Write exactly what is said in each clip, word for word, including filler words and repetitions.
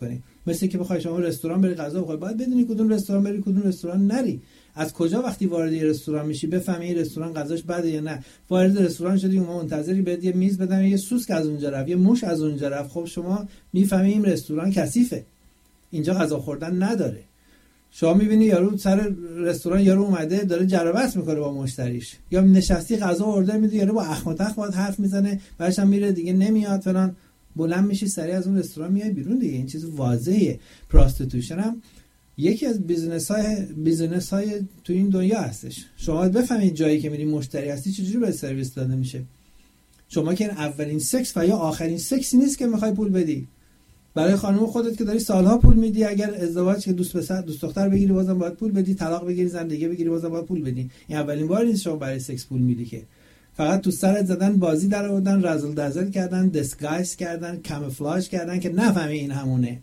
کنی. مثل که بخوای شما رستوران بری غذا بخوری، باید بدونی کدوم رستوران بری کدوم رستوران نری. از کجا وقتی وارد یه رستوران میشی بفهمی این رستوران غذاش بده یا نه؟ وارد رستوران شدی اون منتظری بهت یه میز بدن، یه سوسک از اونجا رفت، یه موش از اونجا رفت، خب شما میفهمی این رستوران کثیفه، اینجا غذا خوردن نداره. شما میبینی یارو سر رستوران یارو اومده داره جرابت میکنه با مشتریش، یا نشستی غذا اوردر میدی یارو با اخم و تخم باید حرف میزنه، بعدش هم میره دیگه نمیاد فلان، بلند میشی سریع از اون رستوران میای بیرون دیگه. این چیز واضحه. پراستیتوشن هم یکی از بیزنس های بیزنس های تو این دنیا هستش. شما بفهمید جایی که میری مشتری هستی چجوری به سرویس داده میشه. شما که اولین سکس و یا آخرین سکسی نیست که میخوای پول بدی. برای خانم خودت که داری سالها پول میدی، اگر ازدواج که دوست پسر دوست دختر بگیری بازم باید پول بدی، طلاق بگیری زن دیگه بگیری بازم باید پول بدی. این اولین بار نیست شما برای سکس پول میدی که. فقط تو سرت زدن، بازی در آوردن، رزل دزل کردن، دیسگایز کردن، کاموفلاژ کردن که نفهمی این همونه.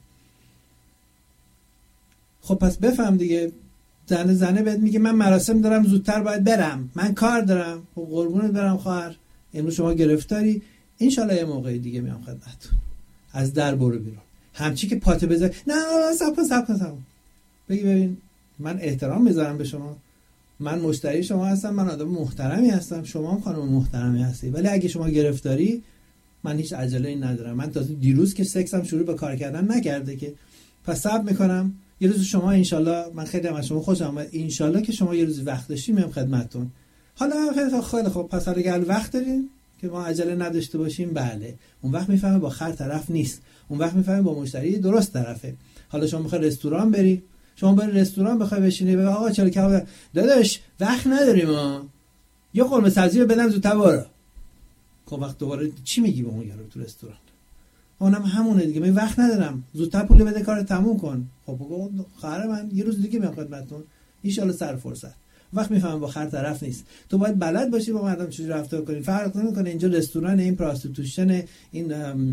خب پس بفهم دیگه. زنه زنه بهت میگه من مراسم دارم زودتر باید برم، من کار دارم. خب قربونت برم خواهر، امروز شما گرفتاری، ان شاءالله یه موقع دیگه میام خدمتتون. از در برو بیرون. همچی که پاته بذار نه صبر کن صبر کن صبر کن. بگی ببین من احترام میذارم به شما، من مشتری شما هستم، من آدم محترمی هستم، شما هم خانم محترمی هستی، ولی اگه شما گرفتاری من هیچ عجله ای ندارم. من تازه دیروز که سکسم شروع به کار کردن نکرده که، پس صبر میکنم. یه روز شما انشالله، من خیلی از شما خوشم اومد، انشالله که شما یه روز وقت داشتی میام خدمتتون. حالا خیلی خب پس اگه وقت دارین که ما عجله نداشته باشیم، بله، اون وقت میفهمه با خر طرف نیست، اون وقت میفهمه با مشتری درست طرفه. حالا شما میخوای رستوران بری، شما بری رستوران بخوای بشینی بگی آقا چرا کباب داداش وقت نداریم ما، یا قرمه سبزی بدم زودتر برو. خب وقت دوباره چی میگی به اون یارو تو رستوران؟ اونم همونه دیگه، من وقت ندارم، زودتر پول بده کارو تموم کن. خب بگو خواهر من یه روز دیگه میام خدمتتون ان شاءالله سر فرصت. وقت میفهمم با خر طرف نیست. تو باید بلد باشی با مردم چجوری رفتار کنی. فرق نمیکنه اینجا رستوران، این پراستیتوشن، این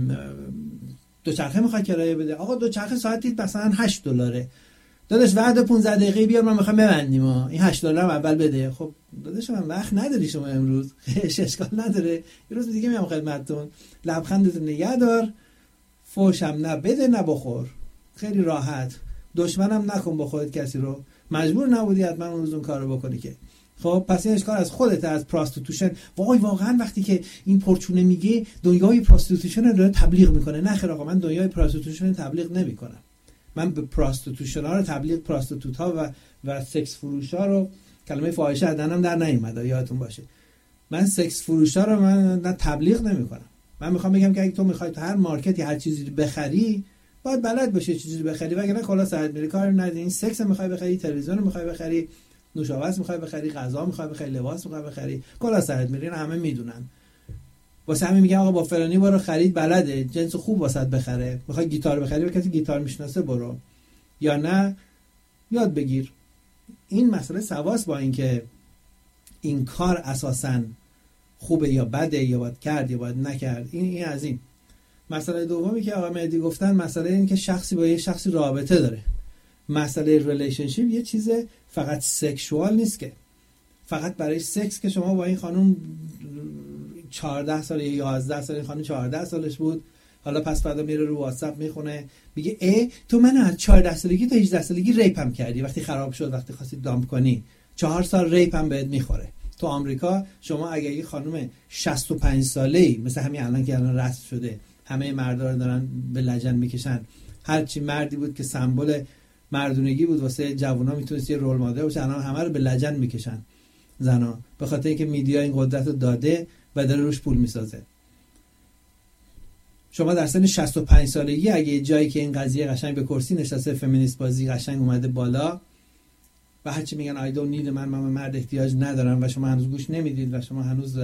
دوچرخه میخواد کرایه بده. آقا دوچرخه ساعتی مثلا هشت دلاره. داداش بعد پانزده دقیقه بیار من میخوام ببندیم ها. این هشت دلار اول بده. خب داداش من وقت نداری شما امروز. اشکال نداره. یه روز دیگه میام خدمتتون. لبخندت نگه دار. فوشم نه بده نه بخور. خیلی راحت. دشمنم نکن با خودت کسی رو. مجبور نبودی حتما اون روز اون کارو بکنی که. خب پس این اشکال از خودت، از پراستیتوشن. وای واقعا وقتی که این پرچونه میگه دنیای پراستیتوشن رو داره تبلیغ میکنه. نه خیر آقا، من دنیای پراستیتوشن رو تبلیغ نمیکنم. من به پراستیتوشن ها رو تبلیغ، پراستیتوت ها و و سکس فروش ها رو، کلمه فاحشه دهنم در نیومد یادتون باشه. من سکس فروش ها رو من نه تبلیغ نمیکنم. من میخوام بگم که اگه تو میخوای تو هر مارکتی هر چیزی رو بخری، باید بلد باشی چیزی رو بخری، وگرنه کلا ساعت میری کار نداری. این سکس میخوای بخری، تلویزیون میخوای بخری، نوشابه میخوای بخری، غذا میخوای بخری، لباس میخوای بخری، کلا ساعت میری، همه میدونن. واسه همین میگم آقا با فلانی برو خرید، بلده، جنس خوب واسط بخره. میخوای گیتار بخری، با کسی گیتار میشناسه برو، یا نه یاد بگیر. این مسئله سواس با اینکه این کار اساساً خوبه یا بده، یا باید کرد یا باید نکرد. این این از این. مسئله دومی که آقا مهدی گفتن، مسئله این که شخصی با یه شخصی رابطه داره. مسئله ریلیشنشیپ یه چیز فقط سکشوال نیست که فقط برای سکس که شما با این خانم چهارده سال یا یازده سال، این خانم چهارده سالش بود، حالا پس فردا میره رو واتساپ میخونه میگه ای تو منو از چهارده سالگی تا هجده سالگی ریپم کردی، وقتی خراب شد، وقتی خواستی دامپ کنی، چهار سال ریپم بهت میخوره. تو آمریکا شما اگه یه خانم شصت و پنج ساله‌ای مثل همین الان که الان رسم شده، همه مردا رو دارن به لجن میکشن، هر چی مردی بود که سمبل مردونگی بود واسه جوونا میتونست یه رول مدل باشه، الان همه رو به لجن میکشن زنا، به خاطر اینکه میدیا این قدرت رو داده و داره روش پول میسازه. شما در سن شصت و پنج سالگی اگه جایی که این قضیه قشنگ به کرسی نشسته، فمینیست بازی قشنگ اومده بالا و هرچی میگن آی دونت نید، من من مرد احتیاج ندارم، و شما هنوز گوش نمیدید و شما هنوز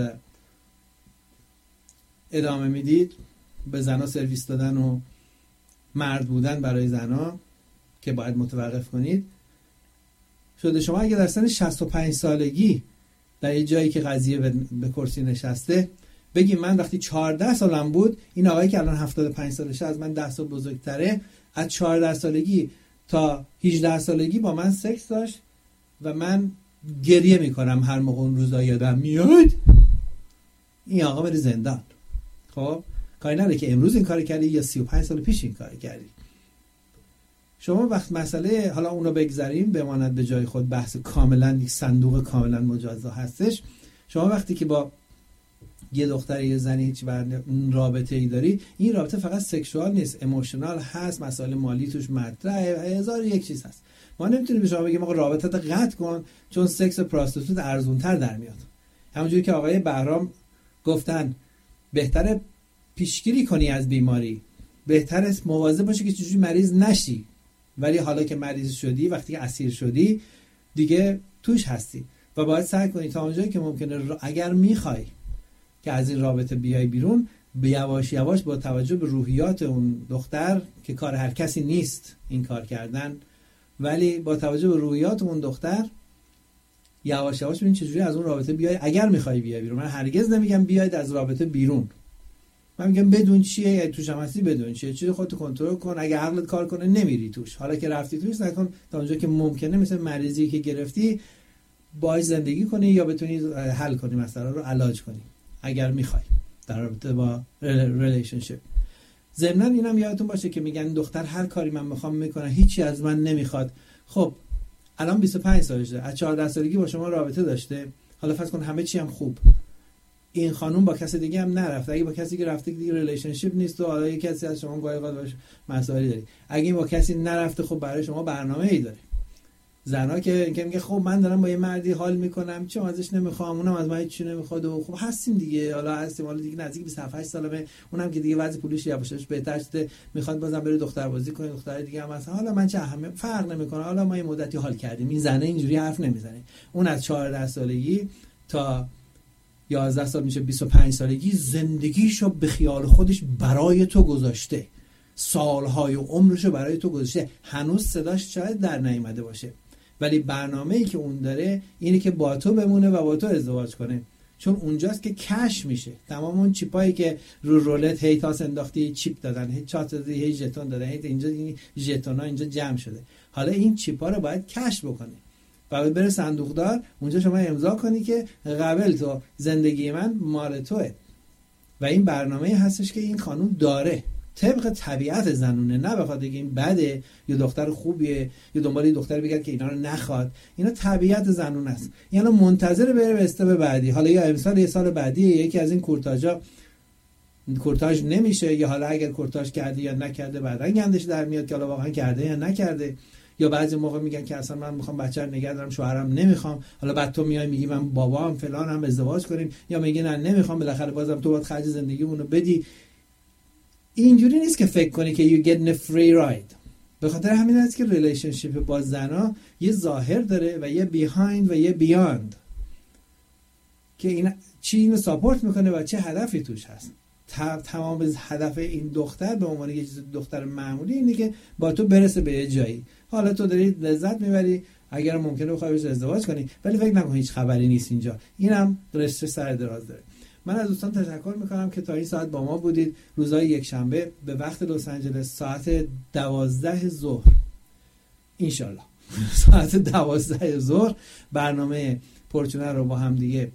ادامه میدید به زنا سرویس دادن و مرد بودن برای زنا که باید متوقف کنید شده. شما اگه در سن شصت و پنج سالگی در یه جایی که قضیه به, به کرسی نشسته بگیم من وقتی چهارده سالم بود، این آقایی که الان هفتاد و پنج سالشه از من ده سال بزرگتره، از چهارده سالگی تا هجده سالگی با من سکس داشت و من گریه میکنم هر موقع اون روزا یادم میاد، این آقا بره زندان. خب کاری نداره که امروز این کار کردی یا سی و پنج سال پیش این کار کردی. شما وقت مسئله حالا اونو بگذاریم بماند به جای خود، بحث کاملا یک صندوق کاملا مجزا هستش. شما وقتی که با یه دختر یه زنی هیچ رابطه ای داری، این رابطه فقط سکشوال نیست، ایموشنال هست، مسائل مالی توش مطرحه، هزار یک چیز هست. ما نمیتونیم به شما بگیم آقا رابطت قطع کن چون سکس پراستیتوت ارزونتر در میاد. همونجوری که آقای بهرام گفتن بهتره پیشگیری کنی از بیماری، بهتره مواظب باشی که چجوری مریض نشی، ولی حالا که مریض شدی، وقتی که اسیر شدی دیگه توش هستی و باید سعی کنی تا اونجایی که ممکنه اگر میخوای که از این رابطه بیای بیرون، به یواش یواش با توجه به روحیات اون دختر که کار هر کسی نیست این کار کردن، ولی با توجه به روحیات اون دختر یواش یواش ببین چجوری از اون رابطه بیای اگر میخوای بیای بیرون. من هرگز نمیگم بیاید از رابطه بیرون، من میگم بدون چیه توش هم هستی، بدون چیه چیزی خودت کنترل کن، اگه عقلت کار کنه نمیری توش، حالا که رفتی توش نکن تا اونجا که ممکنه مثل مریضی که گرفتی باهاش زندگی کنی یا بتونی حل کنی مسئله رو، علاج کنی اگر میخوای در رابطه با ریلیشنشیپ. ضمناً اینم یادتون باشه که میگن دختر هر کاری من میخوام میکنه، هیچی از من نمیخواد. خب الان بیست و پنج سالشه، از چهارده سالگی با شما رابطه داشته، حالا فرض کن همه چی هم خوب، این خانوم با کسی دیگه هم نرفته، اگه با کسی که رفته دیگه ریلیشنشیپ نیست و حالا یه کسی از شما گاهی اوقات باشه مسائلی داری، اگه این با کسی نرفته خب برای شما برنامه‌ای داره. زنا که اینکه میگه خب من دارم با یه مردی حال میکنم چون ازش نمیخوام، اونم از من چی نمیخواد و خب هستیم دیگه، حالا هستیم، حالا دیگه نزدیک بیست و هفت سالمه، اونم که دیگه وضع پولیش یواشاش بهتر شده، میخواد بازم بره دختر بازی کنه، دختر دیگه هم مثلا حالا من چه اهمیت فرق نمیکنه، حالا ما یه مدتی حال کردیم. این زنه اینجوری حرف نمیزنه. اون از چهارده سالگی تا یازده سال میشه بیست و پنج سالگی زندگیشو به خیال خودش برای تو گذاشته، سالهای عمرشو برای تو گذاشته، هنوز صداش شاید در نیامده باشه، ولی برنامه‌ای که اون داره اینه که با تو بمونه و با تو ازدواج کنه، چون اونجاست که کش میشه. تمام اون چیپایی که رو رولت هی تاس انداختی چیپ دادن، هی چات دادی، هی ژتون دادن، هی اینجا این ژتونا اینجا جمع شده، حالا این چیپا رو باید کش بکنه و بره صندوقدار، اونجا شما امضا کنی که قبل تو زندگی من مال توئه. و این برنامه هستش که این خانوم داره طبق طبیعت زنونه، نه بخواد بگه این بده یا دختر خوبیه یا دنبال این دختر بگه که اینا رو نخواد، اینا طبیعت زنونه است. یعنی منتظر بره به استپ بعدی، حالا یا امسال یه سال بعدی یکی از این کورتاژا کورتاژ نمیشه، یا حالا اگر کورتاژ کرده یا نکرده بعدا گندش در میاد که حالا واقعا کرده یا نکرده، یا بعضی موقع میگن که اصلا من میخوام بچه رو نگه دارم شوهرم نمیخوام، حالا بعد تو میای میگی من بابام فلانم ازدواج کنیم، یا میگی نه نمیخوام، بالاخره بازم تو باید خرج زندگیمونو بدی. اینجوری نیست که فکر کنی که you get a free ride. به خاطر همین است که ریلیشنشیپ با زنا یه ظاهر داره و یه behind و یه beyond که این چی اینو ساپورت میکنه و چه هدفی توش هست. تمام هدف این دختر به عنوان یه دختر معمولی اینه که با تو برسه به یه جایی، حالا تو داری لذت میبری، اگر ممکنه بخوای بهش ازدواج کنی، ولی فکر نکن هیچ خبری نیست اینجا. اینم رشته سر دراز داره. من از دوستان تشکر میکنم که تا این ساعت با ما بودید. روزهای یک شنبه به وقت لس آنجلس ساعت دوازده ظهر انشالله ساعت دوازده ظهر برنامه پرچونه رو با هم دیگه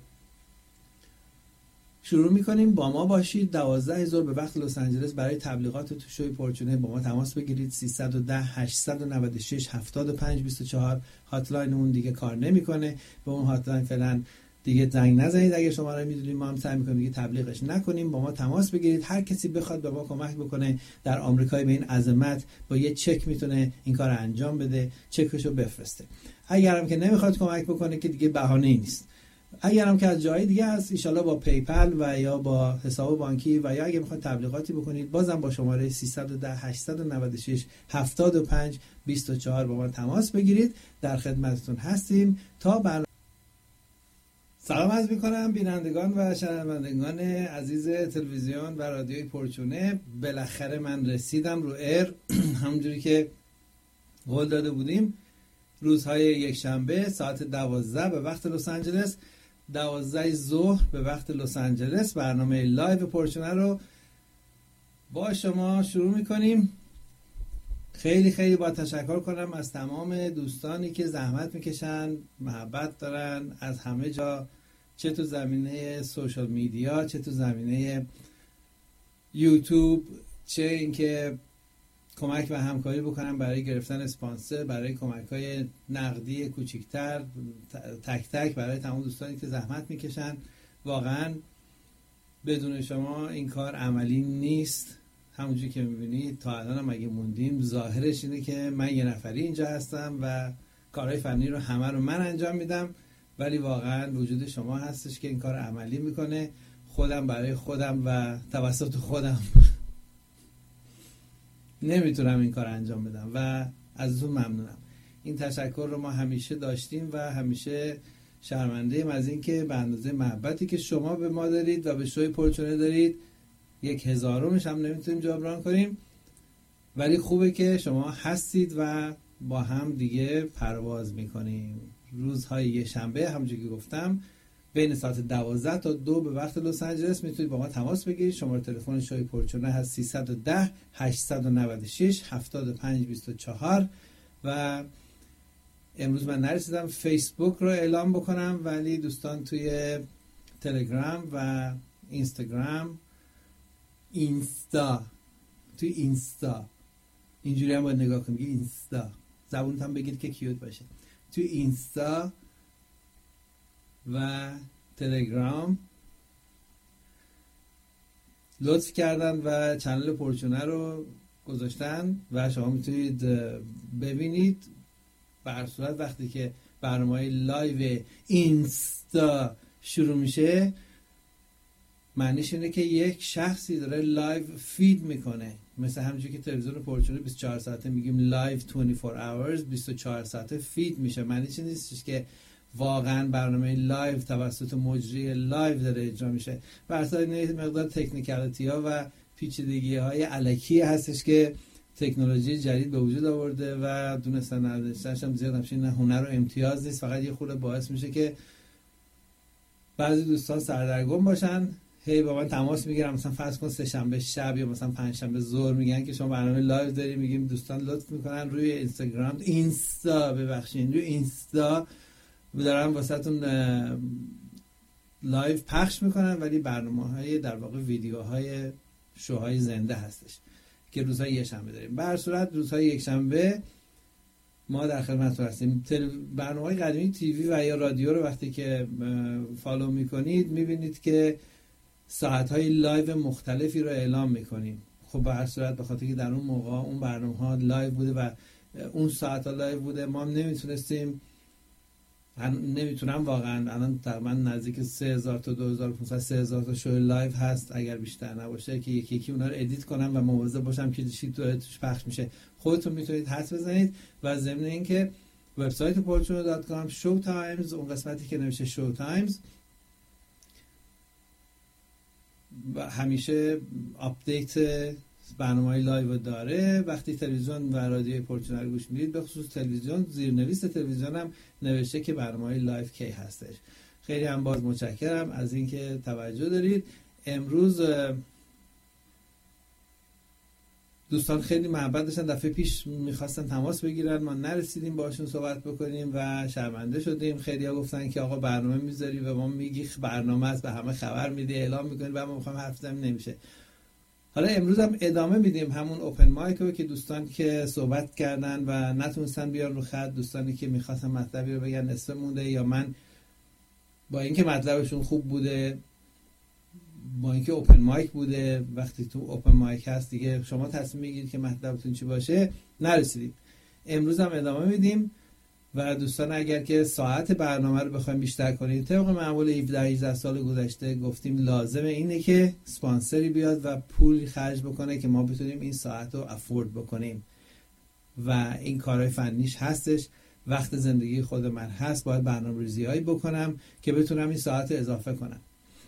شروع میکنیم. با ما باشید. دوازده ظهر به وقت لس آنجلس برای تبلیغات تو شوی پرچونه با ما تماس بگیرید. سیصد و ده هشتصد و نود و شش هفتاد و پنج بیست و چهار هاتلاین اون دیگه کار نمیکنه. به اون هاتلاین فعلا دیگه زنگ نزنید. اگه شما رو میدونید ما هم سعی میکنیم دیگه تبلیغش نکنیم. با ما تماس بگیرید. هر کسی بخواد به ما کمک بکنه در آمریکا به این عظمت با یه چک میتونه این کار انجام بده، چکشو بفرسته. اگرم که نمیخواد کمک بکنه که دیگه بهانه‌ای نیست. اگرم که از جای دیگه هست ان شاءالله با پیپل و یا با حساب بانکی و یا اگه میخواید تبلیغاتی بکنید بازم با شماره سیصد و ده هشتصد و نود و شش هفتاد و پنج بیست و چهار با ما تماس بگیرید. در خدمتتون هستیم تا برنامه. سلام عرض میکنم بینندگان و شنوندگان عزیز تلویزیون و رادیوی پرچونه. بالاخره من رسیدم رو ایر همونجوری که قول داده بودیم. روزهای یک شنبه ساعت دوازده به وقت لس آنجلس، دوازده ظهر به وقت لس آنجلس برنامه لایو پرچونه رو با شما شروع میکنیم. خیلی خیلی با تشکر کنم از تمام دوستانی که زحمت میکشن، محبت دارن از همه جا، چه تو زمینه سوشال میدیا، چه تو زمینه یوتیوب، چه اینکه کمک و همکاری بکنم برای گرفتن اسپانسر، برای کمک‌های نقدی کوچیک‌تر تک تک برای تمام دوستانی که زحمت میکشن. واقعا بدون شما این کار عملی نیست. همونجوری که میبینید تا الان هم اگه موندیم ظاهرش اینه که من یه نفری اینجا هستم و کارهای فنی رو همه رو من انجام میدم، ولی واقعا وجود شما هستش که این کار عملی میکنه. خودم برای خودم و توسط خودم نمیتونم این کار انجام بدم و ازتون ممنونم. این تشکر رو ما همیشه داشتیم و همیشه شرمنده ایم از این که به اندازه محبتی که شما به ما دارید و به شوی پرچونه دارید یک هزارمش هم نمیتونیم جبران کنیم، ولی خوبه که شما هستید و با هم دیگه پرواز میکنیم. روزهای یه شنبه همونجوری که گفتم بین ساعت دوازده تا دو به وقت لس آنجلس میتونید با ما تماس بگیرید. شماره تلفن شوی پرچونه هست سیصد و ده هشتصد و نود و شش هفتاد و پنج بیست و چهار. و امروز من نرسیدم فیسبوک رو اعلام بکنم، ولی دوستان توی تلگرام و اینستاگرام اینستا توی اینستا اینجوری هم باید نگاه کنید، اینستا زبونت هم بگید که کیوت باشه. توی اینستا و تلگرام لطف کردن و چنل پرچونه رو گذاشتن و شما میتونید ببینید. به هر صورت وقتی که برنامه‌های لایو اینستا شروع میشه معنیش اینه که یک شخصی داره لایو فید میکنه، مثل همونجوری که تلویزیون پرچونه بیست و چهار ساعته میگیم لایو بیست و چهار hours بیست و چهار ساعته فید میشه. معنیش این نیستش که واقعا برنامه لایو توسط مجری لایو داره اجرا میشه. برای مقدار تکنیکالیتی ها و پیچیدگی های الکی هستش که تکنولوژی جدید به وجود آورده و دونستن نداشتنش هم زیاد همچین نه هنر و امتیاز نیست، فقط یه خورده باعث میشه که بعضی دوستان سردرگم باشن. هی با من تماس میگیرم، مثلا فرض کن سه شنبه شب یا مثلا پنج شنبه ظهر میگن که شما برنامه لایو داری، میگیم دوستان لطف میکنن روی اینستاگرام اینستا ببخشید روی اینستا دارن واسهتون لایو پخش میکنن، ولی برنامه‌های در واقع ویدیوهای شوهای زنده هستش که روزهای یک شنبه داریم. به هر صورت روزهای یک شنبه ما در خدمت هستیم. برنامه‌های قدیمی تیوی و یا رادیو رو وقتی که فالو میکنید میبینید که ساعت‌های لایو مختلفی رو اعلام میکنیم. خب به هر صورت به خاطر که در اون موقع اون برنامه‌ها لایو بوده و اون ساعت‌ها لایو بوده ما نمیتونستیم نمیتونم واقعا الان تقریبا نزدیک سه هزار تا دو هزار و پانصد سه هزار تا شو لایو هست اگر بیشتر نباشه که یکی یکی اونا رو ادیت کنم و مواظب باشم که چی توش پخش میشه. خودتون میتونید حدس بزنید. و ضمن اینکه وبسایت پرچونه دات کام شو تایمز اون قسمتی که نمیشه شو تایمز همیشه آپدیت برنامه‌های لایو داره. وقتی تلویزیون و رادیو پرچونه رو گوش میدید به خصوص تلویزیون زیرنویس تلویزیون هم نوشته که برنامه‌های لایو کی هستش. خیلی هم باز متشکرم از اینکه توجه دارید. امروز دوستان خیلی محبت داشتن، دفعه پیش میخواستن تماس بگیرن ما نرسیدیم باشون صحبت بکنیم و شرمنده شدیم. خیلی ها گفتن که آقا برنامه میذاری و ما میگی برنامه است، به همه خبر میدی اعلام میکنی و ما میخوایم حرف بزنیم نمیشه. حالا امروز هم ادامه میدیم همون اوپن مایک رو که دوستان که صحبت کردن و نتونستن بیان رو خط، دوستانی که میخواستن مطلبی رو بگن اسم مونده یا من با اینکه مطلبشون خوب بوده با اینکه اوپن مایک بوده، وقتی تو اوپن مایک هست دیگه شما تصمیم میگیرید که مطلبتون چی باشه، نرسیدیم. امروز هم ادامه میدیم و دوستان اگر که ساعت برنامه رو بخوایم بیشتر کنید طبق معمول هفده هجده سال گذشته گفتیم لازمه اینه که اسپانسری بیاد و پول خرج بکنه که ما بتونیم این ساعت رو افورد بکنیم و این کارهای فنیش هستش. وقت زندگی خود من هست، باید برنامه‌ریزی هایی بکنم که بتونم این ساعت رو اضافه کنم.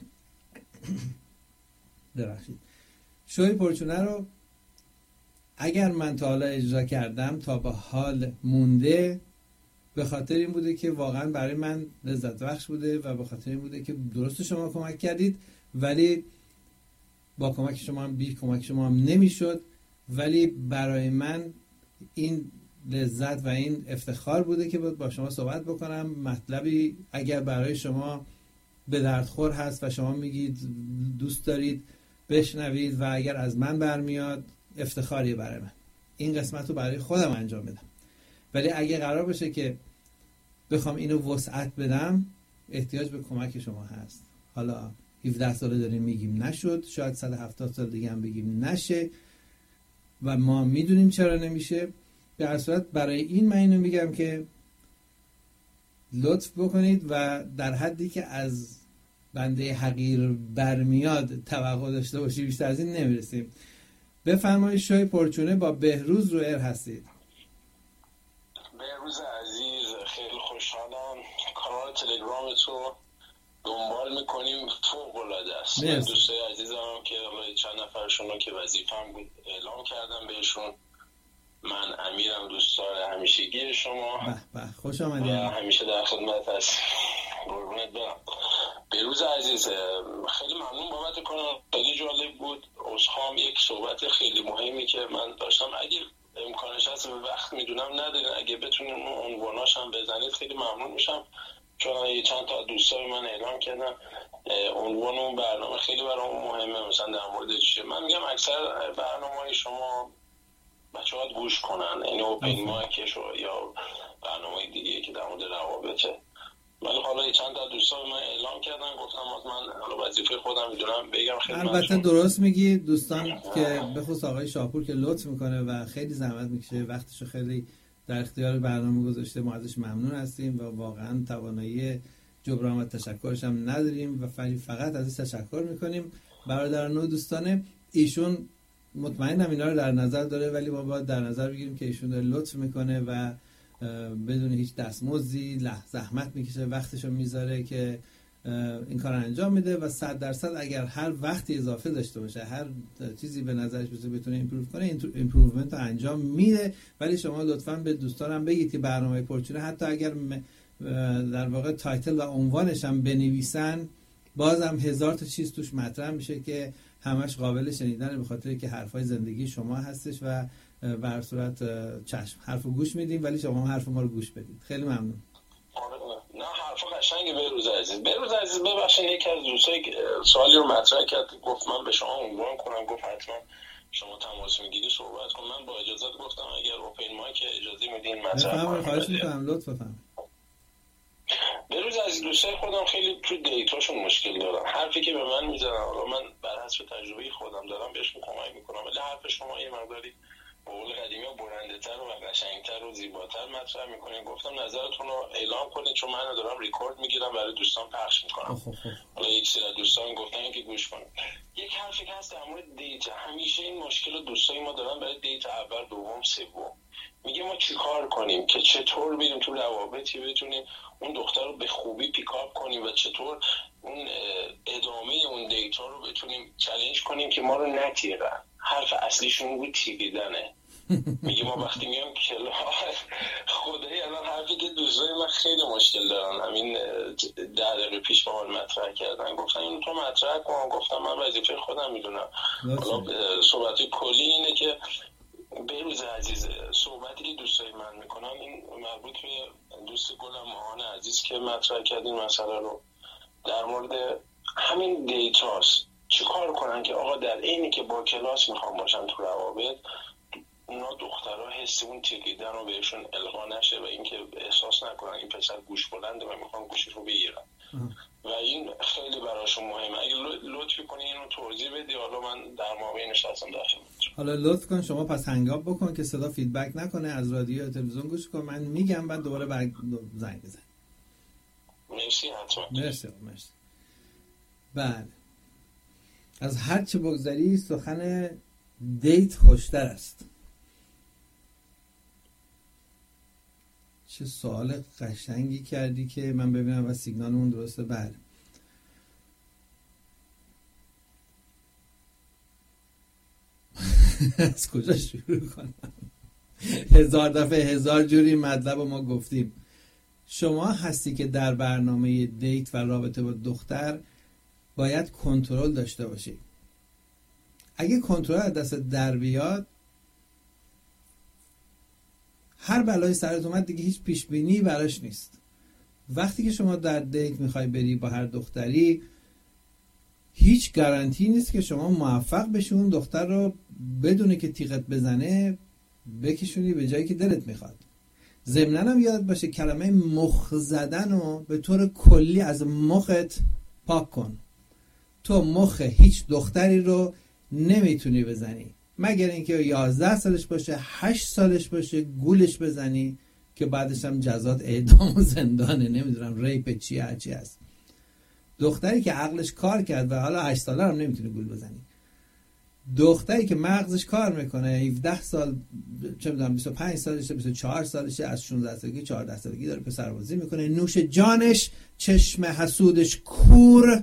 درخشید شوی پرچونه رو اگر من تا حالا اجرا کردم تا به حال مونده به خاطر این بوده که واقعا برای من لذت بخش بوده و به خاطر این بوده که درست شما کمک کردید، ولی با کمک شما هم بی کمک شما هم نمیشد، ولی برای من این لذت و این افتخار بوده که با شما صحبت بکنم. مطلبی اگر برای شما به دردخور هست و شما میگید دوست دارید بشنوید و اگر از من برمیاد افتخاریه برای من. این قسمت رو برای خودم انجام بدم. ولی اگه قرار باشه که بخوام اینو وسعت بدم، احتیاج به کمک شما هست. حالا هفده ساله داریم میگیم نشد، شاید صد و هفتاد سال دیگه هم بگیم نشه و ما میدونیم چرا نمیشه. به هر صورت برای این من اینو میگم که لطف بکنید و در حدی که از بنده حقیر برمیاد توقع داشته باشی، بیشتر از این نمیرسیم. بفرمایید شوی پرچونه با بهروز رو ایر هستید. بهروز عزیز، خیلی خوشحالم کانال تلگرام تو دنبال میکنیم، فوق العاده است. من دوستای عزیزم که چند نفرشون رو که وظیفه‌ام بود اعلام کردم بهشون. من امیرم، دوستدار همیشگی شما. به به، خوش آمدید. همیشه در خدمت هست. قربونت برم. بهروز عزیز، خیلی ممنون بابت کانال، خیلی جالب بود. عذرخواهم، یک صحبت خیلی مهمی که من داشتم، اگه امکانش هست وقت میدونم ندارین، اگه بتونین اون عنواناش هم بزنید خیلی ممنون میشم، چون یه چند تا دوستای من اعلام کردن عنوان اون برنامه خیلی برام مهمه، مثلا در مورد چیه. من میگم اکثر برنامه‌های شما بچه‌ها گوش کنن، این اوپن مایکش یا برنامه‌های دیگه که در مورد روابطه. ولی حالا یه چند تا دوستا من اعلام کردن، گفتم من حالا وظیفه خودم میدونم بگم خدمتتون. البته درست میگی دوستان، که به خصوص آقای شاپور که لطف میکنه و خیلی زحمت میکشه، وقتشو خیلی در اختیار برنامه گذاشته، ما ازش ممنون هستیم و واقعا توانایی جبران و تشکرش هم نداریم و فقط ازش تشکر میکنیم. برادر نو دوستانه، ایشون مطمئنم اینا رو در نظر داره، ولی ما باید در نظر بگیریم که ایشون داره لطف میکنه و بدون هیچ دستمزدی زحمت میکشه، وقتشو میذاره که این کار انجام میده و صد درصد اگر هر وقتی اضافه داشته باشه، هر چیزی به نظرش بسه بتونه ایمپروو کنه، این ایمپروومنت رو انجام میده. ولی شما لطفاً به دوستانم بگید که برنامه پرچونه حتی اگر در واقع تایتل و عنوانش هم بنویسن، بازم هزار تا چیز توش مطرح میشه که همش قابل شنیدن، به خاطر که حرفای زندگی شما هستش و به هر صورت چشم حرفو گوش میدیم، ولی شما هم حرف ما رو گوش بدید. خیلی ممنون. نه حرف قشنگی. بهروز عزیز، بهروز عزیز ببخشید یکی از دوستای سوالی رو مطرح کرد، گفت من به شما عنوان کنم، گفت حتما شما تماس میگیری صحبت کن. من با اجازه گفتم اگر اوپن مایک اجازه میدین مطرح کنم. خواهش میکنم، لطف بفرمایید. بهروز عزیز، دوستای خودم خیلی تو دیتاشون مشکل دارن. حرفی که به من میزنن، حالا من بر حسب تجربه خودم دارم بهشون کمک میکنم، ولی حرف شما یه مقداری به قول قدیمی ها برنده‌تر و قشنگتر و زیباتر مطرح میکنین. گفتم نظرتون رو اعلام کنید، چون من دارم ریکورد میگیرم برای دوستان پخش میکنم. حالا یک سری دوستان گفتن که گوش کنید. یک حرفی که هست در مورد دیت، همیشه این مشکل دوستای ما دارن برای دیت اول، دوم، سوم. میگه ما چیکار کنیم که چطور بریم تو روابطی بتونیم اون دختر رو به خوبی پیکاپ کنیم و چطور اون ادامه اون دیتا رو بتونیم چالش کنیم که ما رو نتیرن. حرف اصلیشون بود تیریدنه. میگه ما وقتی میام کلاس، خدایی الان حرفی که دوستای من خیلی مشکل دارن، همین ده دقیقه پیش با من مطرح کردن، گفتن اینو تو مطرح کن. گفتم من وظیفه خودم میدونم. حالا صحبت کلی اینه که بهروز عزیز، صحبتی که دوستای من میکنن این مربوط به دوست گلم ماهان عزیز که مطرح کردین مسئله رو در مورد همین دیتاست. چی کار کنن که آقا در اینی که با کلاس میخوام باشن تو روابط، اونا دخترها حس اون تیریدن رو بهشون القا نشه و اینکه احساس نکنن این پسر گوش بلنده و میخوام گوشش رو بگیرن و این خیلی براشون مهمه. اگه لطفی کنی اینو توضیح بدی، حالا من در مابینش هستم داخل. حالا لطف کن شما پس هنگام بکن که صدا فیدبک نکنه، از رادیو یا تلویزیون گوش کن، من میگم بعد دوباره برگ زنگ بزن. مرسی. حتما. مرسی. مرسی. بله، از هر چه بگذری سخن دیت خوشتر است. چه سوال قشنگی کردی که من ببینم و سیگنالمون درسته. بله، از کجا شروع کنم؟ هزار دفعه هزار جوری مطلب ما گفتیم. شما هستی که در برنامه دیت و رابطه با دختر باید کنترل داشته باشی. اگه کنترل از دست در بیاد، هر بلای سرت اومد دیگه هیچ پیش بینی براش نیست. وقتی که شما در دیت میخوای بری با هر دختری، هیچ گارانتی نیست که شما موفق بشی اون دختر رو بدونه که تیغت بزنه بکشونی به جایی که دلت میخواد. ضمناً هم یاد باشه کلمه مخ زدن رو به طور کلی از مخت پاک کن. تو مخ هیچ دختری رو نمیتونی بزنی مگر اینکه یازده سالش باشه، هشت سالش باشه، گولش بزنی که بعدش هم جزات اعدام و زندانه، نمیدونم ریپ چی هرچی هست. دختری که عقلش کار کرد و حالا هشت ساله هم نمیتونی گول بزنی. دختری که مغزش کار میکنه، هفده سال، چه میدونم بیست و پنج سالشه، بیست و چهار سالشه، از شانزده سالگی چهارده سالگی داره پسربازی میکنه، نوش جانش، چشم حسودش کور،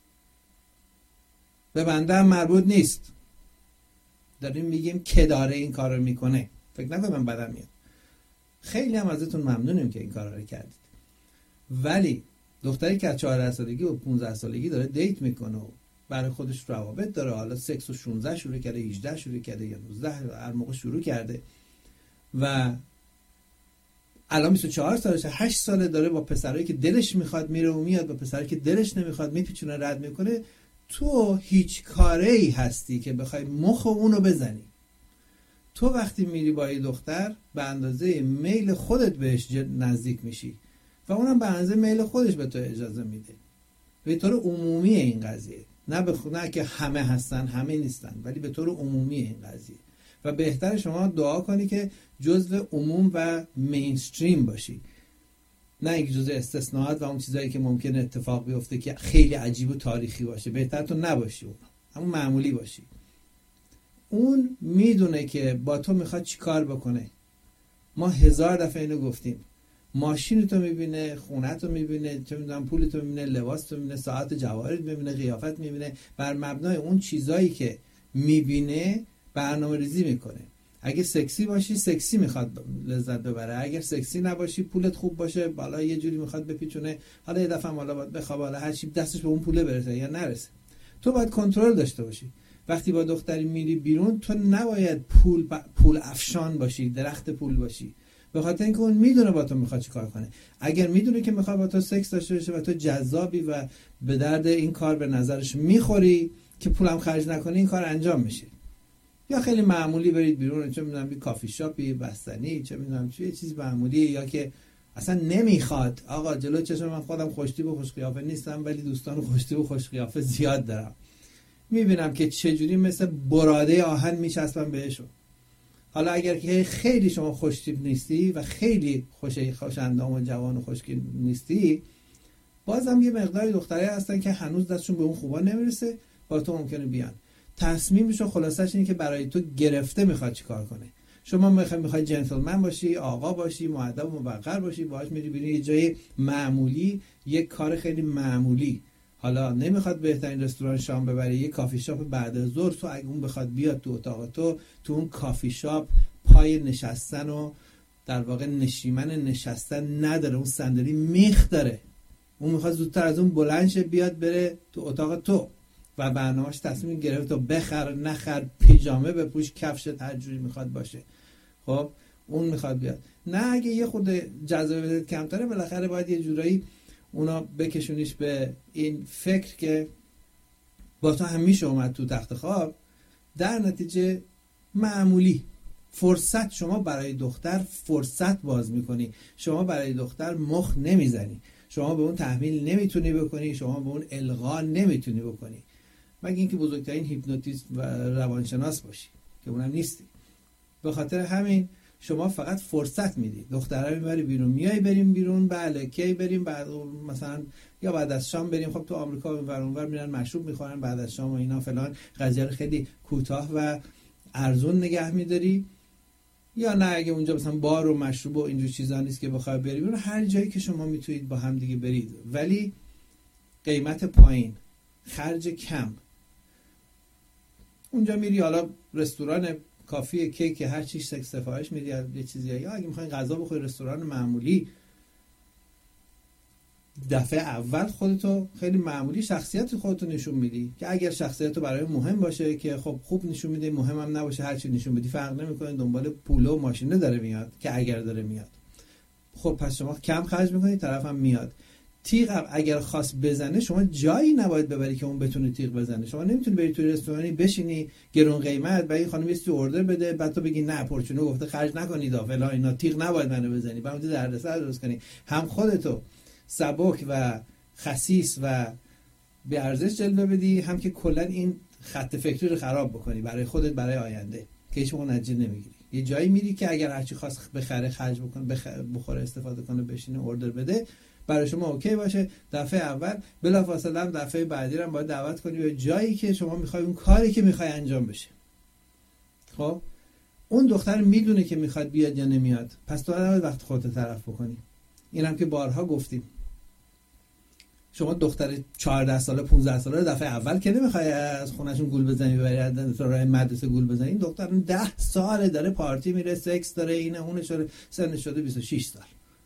به بنده هم مربوط نیست. داریم میگیم که داره این کار رو میکنه. فکر نکنم من بدم میاد. خیلی هم ازتون ممنونیم که این کار رو کردید. ولی دختری که از چهارده سالگی و پانزده سالگی داره دیت میکنه و برای خودش روابط داره، حالا سکس و شانزده شروع کرده، هجده شروع کرده یا نوزده، هر موقع شروع کرده و الان بیست و چهار سالشه، هشت ساله، داره با پسرایی که دلش میخواد میره و میاد، با پسرایی که دلش نمیخواد میپیچونه رد میکنه. تو هیچ کاری هستی که بخوای مخ اونو بزنی. تو وقتی میری با یه دختر به اندازه میل خودت بهش نزدیک میشی و اونم به اندازه میل خودش به تو اجازه میده. به طور عمومی این قضیه، نه به خود نه که همه هستن، همه نیستن، ولی به طور عمومی این قضیه. و بهتر شما دعا کنی که جزء عموم و مینستریم باشی، نه اینکه جزء استثناءات و اون چیزایی که ممکنه اتفاق بیفته که خیلی عجیب و تاریخی باشه. بهتر تو نباشی اون، اما معمولی باشی. اون میدونه که با تو میخواد چی کار بکنه. ما هزار دفعه اینو گفتیم. ماشین تو میبینه، خونه تو میبینه، چه میدونم پول تو میبینه، لباس تو میبینه، ساعت جواهرت میبینه، قیافت میبینه. بر مبنای اون چیزایی که میبینه برنامه ریزی میکنه. اگه سکسی باشی سکسی میخواد لذت ببره، اگر سکسی نباشی پولت خوب باشه بالا یه جوری میخواد بپیچونه، حالا یه دفعه حالا باید بخواب، حالا هر چی دستش به اون پوله برسه یا نرسه. تو باید کنترل داشته باشی. وقتی با دختری میری بیرون تو نباید پول پول افشان باشی، درخت پول باشی، به خاطر اینکه اون میدونه با تو میخواد چی کار کنه. اگر میدونه که میخواد با تو سکس داشته باشه و تو جذابی و به درد این کار به نظرش میخوری که پولم خرج نکنی، این کار انجام میشه. یا خیلی معمولی برید بیرون، چه میدونم یه کافی شاپی، بستنی، چه میدونم چه چیز معمولی، یا که اصلا نمیخواد. آقا جلو چشم من خودم خوشتیپ و خوش قیافه نیستم ولی دوستان خوشتیپ و خوش قیافه زیاد دارم. میبینم که چجوری مثل براده آهن میچسبن بهشون. حالا اگر که خیلی شما خوشتیپ نیستی و خیلی خوش خوش‌اندام و جوان و خوشگل نیستی، بازم یه مقداری دخترای هستن که هنوز دستشون به اون خوبا نمیرسه، با تو ممکنه بیان. تصمیمشو خلاصش اینه که برای تو گرفته میخواد چیکار کنه. شما میخوای میخوای جنتلمن باشی، آقا باشی، مؤدب و موقر باشی، باهاش میری بیرون یه جای معمولی، یه کار خیلی معمولی. حالا نمیخواد بهترین رستوران شام ببری، یه کافی شاپ بعد از ظهر، تو اگه اون بخواد بیاد تو اتاق تو، تو اون کافی شاپ پای نشستن و در واقع نشیمن نشستن نداره، اون صندلی میخ داره. اون میخواد زودتر از اون بلند شه بیاد بره تو اتاق تو و برنامه‌اش تصمیم گرفت تو بخر نخر، پیژامه بپوش، کفشت هر جوری میخواد باشه. خب اون میخواد بیاد. نه اگه یه خود جذابیت کمتره، بالاخره باید یه جورایی اونا بکشونیش به این فکر که با تو هم میشه اومد تو تخت خواب. در نتیجه معمولی فرصت، شما برای دختر فرصت باز میکنی، شما برای دختر مخ نمیزنی، شما به اون تحمیل نمیتونی بکنی، شما به اون القا نمیتونی بکنی، مگه اینکه بزرگترین هیپنوتیست و روانشناس باشی که اونم نیستی. به خاطر همین شما فقط فرصت میدی. دخترها میبری بیرون، میای بریم بیرون، بله کی بریم، بعد مثلا یا بعد از شام بریم. خب تو آمریکا اونور اونور میرن مشروب میخورن بعد از شام و اینا فلان، قضیه خیلی کوتاه و ارزون نگه میداری. یا نه اگه اونجا مثلا بار و مشروب و اینجور چیزا نیست که بخوای بری بیرون، هر جایی که شما میتونید با هم دیگه برید، ولی قیمت پایین، خرج کم. اونجا میری حالا رستوران، کافی، کیک، هر چیز سکس سفارش میدی یه چیزی، یا اگه میخواین غذا بخوری رستوران معمولی. دفعه اول خودتو خیلی معمولی شخصیت خودتو نشون میدی که اگر شخصیتتو برای مهم باشه که خب خوب نشون میده، مهم هم نباشه هر چی نشون بدی فرق نمیکنه، دنبال پول و ماشینه داره میاد که اگر داره میاد، خب پس شما کم خرج میکنی، طرف هم میاد. تیغ اگر خواست بزنه شما جایی نباید ببری که اون بتونه تیغ بزنه. شما نمیتونی بری توی رستورانی بشینی گرون قیمت بعد این خانم یه اوردر بده بعد تو بگی نه پرچونو گفته خرج نکنید فلان اینا، تیغ نباید منو بزنی، بعد دردسر درست کنی. هم خودتو سبک و خسیس و به ارزش جلوه بدی، هم که کلا این خط فکری رو خراب بکنی برای خودت برای آینده که هیچ موقع نتیجه نمیگیری. یه جایی میری که اگر هرچی خواست بخره خرج بکنه بخوره استفاده کنه بشینه اوردر بده برای شما اوکی باشه. دفعه اول بلافاصله هم دفعه بعدی رو باید دعوت کنی به جایی که شما میخوای اون کاری که میخوای انجام بشه. خب اون دختر میدونه که میخواد بیاد یا نمیاد، پس تو باید وقت خودت طرف بکنی. اینم که بارها گفتیم شما دختر چهارده ساله پانزده ساله دفعه اول که نمیخوای از خونهشون گول بزنی ببری راه مدرسه گول بزنی. این دختر ده ساله داره پارتی میره، سکس داره، اینه اونه، شده سنش شده بیست و شش سال،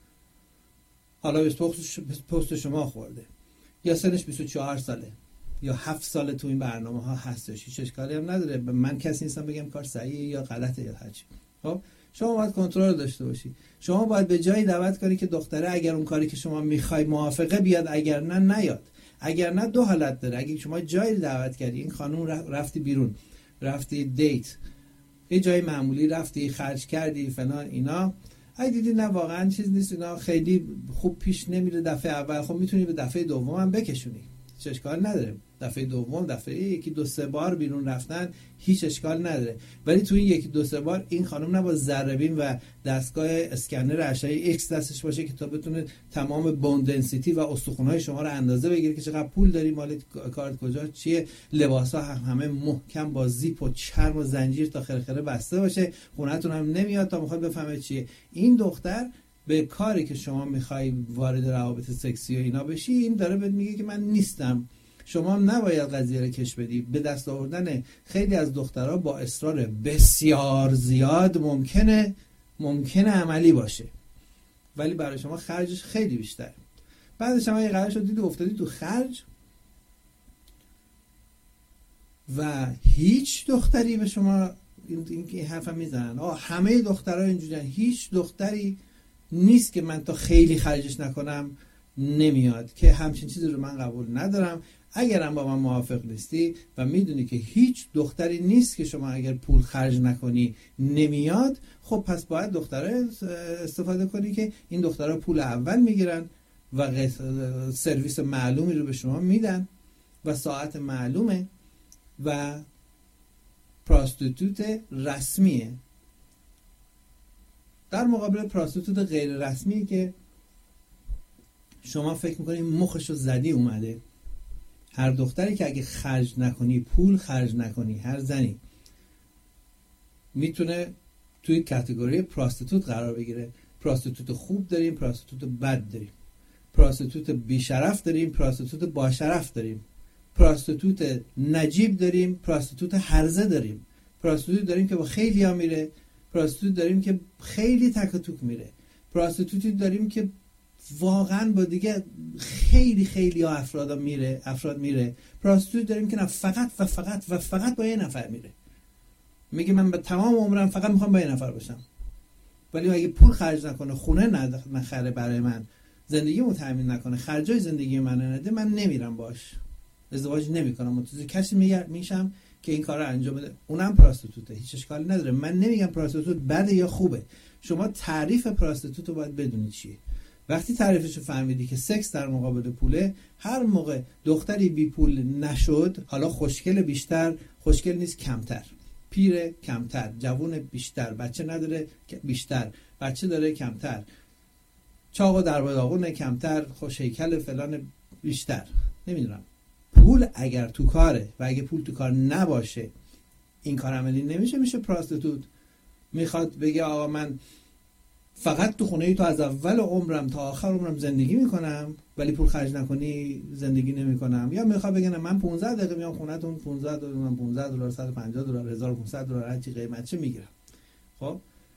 حالا به پست شما خورده، یا سنش بیست و چهار ساله یا هفت ساله تو این برنامه ها هستش، هیچ اشکالی هم نداره. من کسی نیستم بگم کار صحیحه یا غلطه یا هرچی. خب شما باید کنترل داشته باشی. شما باید به جایی دعوت کنی که دختره اگر اون کاری که شما میخوای موافقه بیاد، اگر نه نیاد. اگر نه دو حالت داره. اگه شما جایی دعوت کردی، این خانم رفتی بیرون، رفتی دیت، یه جای معمولی رفتی خرج کردی فلان اینا، اگه دیدی نه واقعا چیز نیست اینا خیلی خوب پیش نمیره دفعه اول، خب میتونی به دفعه دوم هم بکشونی، هیچ اشکال نداره. دفعه دوم دفعه یکی دو سه بار بیرون رفتن هیچ اشکال نداره. ولی توی یکی دو سه بار این خانم نباید ذره بین و دستگاه اسکنر اشعه ایکس دستش باشه که تا بتونه تمام بون دنسیتی و استخوان‌های شما رو اندازه بگیره که چقدر پول داری، مال کارت کجا چیه، لباسا هم همه محکم با زیپ و چرم و زنجیر تا خرخره بسته باشه، خونه‌تون هم نمیاد تا میخواد بفهمه چیه. این دختر به کاری که شما میخوای وارد روابط سکسی و اینا بشی، این داره بهت میگه که من نیستم. شما هم نباید قضیه رو کش بدی. به دست آوردن خیلی از دخترها با اصرار بسیار زیاد ممکنه ممکنه عملی باشه، ولی برای شما خرجش خیلی بیشتره. بعدش هم اگه قرار شد دیدی افتادی تو خرج و هیچ دختری به شما این این حرفم میزنن آه همه دخترها اینجوریان، هیچ دختری نیست که من تا خیلی خرجش نکنم نمیاد، که همچین چیزی رو من قبول ندارم. اگرم با من موافق نیستی و میدونی که هیچ دختری نیست که شما اگر پول خرج نکنی نمیاد، خب پس باید دختره استفاده کنی که این دخترها پول اول میگیرن و سرویس معلومی رو به شما میدن و ساعت معلومه و پراستیتوت رسمیه، در مقابل پراستیتوت غیر رسمی که شما فکر میکنی مخشو زدی اومده. هر دختری که اگه خرج نکنی، پول خرج نکنی، هر زنی میتونه توی کاتگوری پراستیتوت قرار بگیره. پراستیتوت خوب داریم، پراستیتوت بد داریم، پراستیتوت بیشرف داریم، پراستیتوت باشرف داریم، پراستیتوت نجیب داریم، پراستیتوت هرزه داریم، پراستیتوت داریم که با خیلی ها میره، پراستیتوت داریم که خیلی تک و توک میره، پراستیتوتی داریم که واقعا با دیگه خیلی خیلی ها افراد میره افراد میره پراستیتوت داریم که نه فقط و فقط و فقط با یه نفر میره، میگه من به تمام عمرم فقط میخوام با یه نفر باشم، ولی اگه پول خرج نکنه، خونه نخره برای من، زندگیمو تامین نکنه، خرجای زندگی من نده، من نمیرم باش، ازدواج نمیکنم، متوجه کسی میشم که این کارو انجام بده، اونم پراستیتوته، هیچ اشکالی نداره. من نمیگم پراستیتوت بده یا خوبه، شما تعریف پراستیتوت رو باید بدونی چیه. وقتی تعریفش رو فهمیدی که سکس در مقابل پوله، هر موقع دختری بی پول نشد، حالا خوشگل بیشتر، خوشگل نیست کمتر، پیر کمتر، جوون بیشتر، بچه نداره بیشتر، بچه داره کمتر، چاق و دربداغون کمتر، خوش هیکل فلان بیشتر، نمیدونم، پول اگر تو کاره و اگه پول تو کار نباشه این کار عملی نمیشه، میشه پراستیتوت. میخواد بگه آقا من فقط تو خونه ای تو از اول عمرم تا آخر عمرم زندگی میکنم ولی پول خرج نکنی زندگی نمیکنم، یا میخواد بگه من پانزده دقیقه میام خونه‌تون، پانزده دلار من پانزده دلار صد و پنجاه دلار هزار و پانصد دلار هر چی قیمت چه میگیرم. خب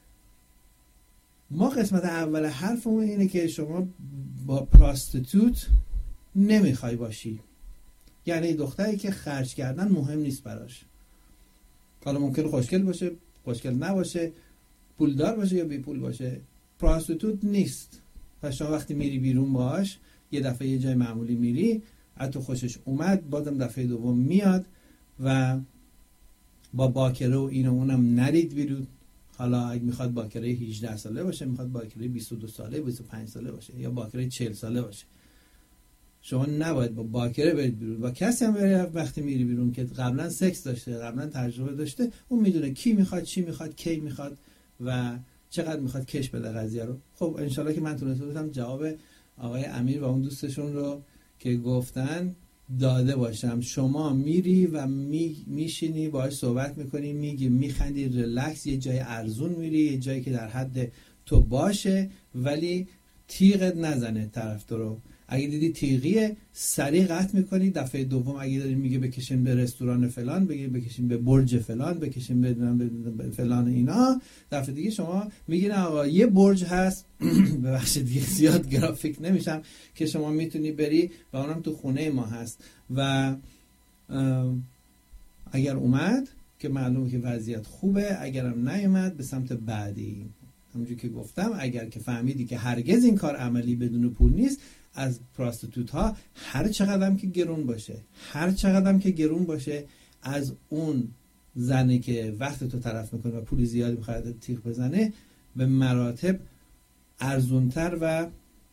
ما قسمت اول حرفمون اینه که شما با پراستیتوت نمیخوای باشی، یعنی دختری که خرج کردن مهم نیست براش، حالا ممکنه خوشگل باشه، خوشگل نباشه، پولدار باشه یا بی پول باشه، پراستیتوت نیست. پس شما وقتی میری بیرون باش یه دفعه یه جای معمولی میری حتی خوشش اومد، بازم دفعه دوم میاد و با باکره و این و اونم نرید بیرون. حالا اگه میخواد باکره هجده ساله باشه، میخواد باکره بیست و دو ساله، بیست و پنج ساله باشه، یا باکره چهل ساله باشه، شما نباید با باکره برید بیرون. با کسی هم برید وقتی میری بیرون که قبلا سکس داشته، قبلا تجربه داشته، اون میدونه کی میخواد، چی میخواد، کی میخواد و چقدر میخواد کش بده قضیه رو. خب انشالله که من تونسته بودم جواب آقای امیر و اون دوستشون رو که گفتن داده باشم. شما میری و می میشینی باهاش صحبت میکنی، میگی، میخندی، ریلکس، یه جای ارزون میری، یه جایی که در حد تو باشه ولی تیغت نزنه طرف تو رو. اگه دیدی تیغیه سریع قطع میکنی. دفعه دوم اگه داری میگه بکشیم به رستوران فلان، بگی بکشیم به برج فلان، بکشیم به فلان اینا، دفعه دیگه شما میگین آقا یه برج هست ببخشید دیگه زیاد گرافیک نمیشم که شما میتونی بری و اونم تو خونه ما هست و اگر اومد که معلومه که وضعیت خوبه، اگرم نیومد به سمت بعدی. همونجوری که گفتم اگر که فهمیدی که هرگز این کار عملی بدون پول نیست، از پراستیتوت ها هر چقدرم که گرون باشه، هر چقدرم که گرون باشه، از اون زنی که وقت تو طرف میکنه و پول زیادی میخواد تیغ بزنه به مراتب ارزونتر و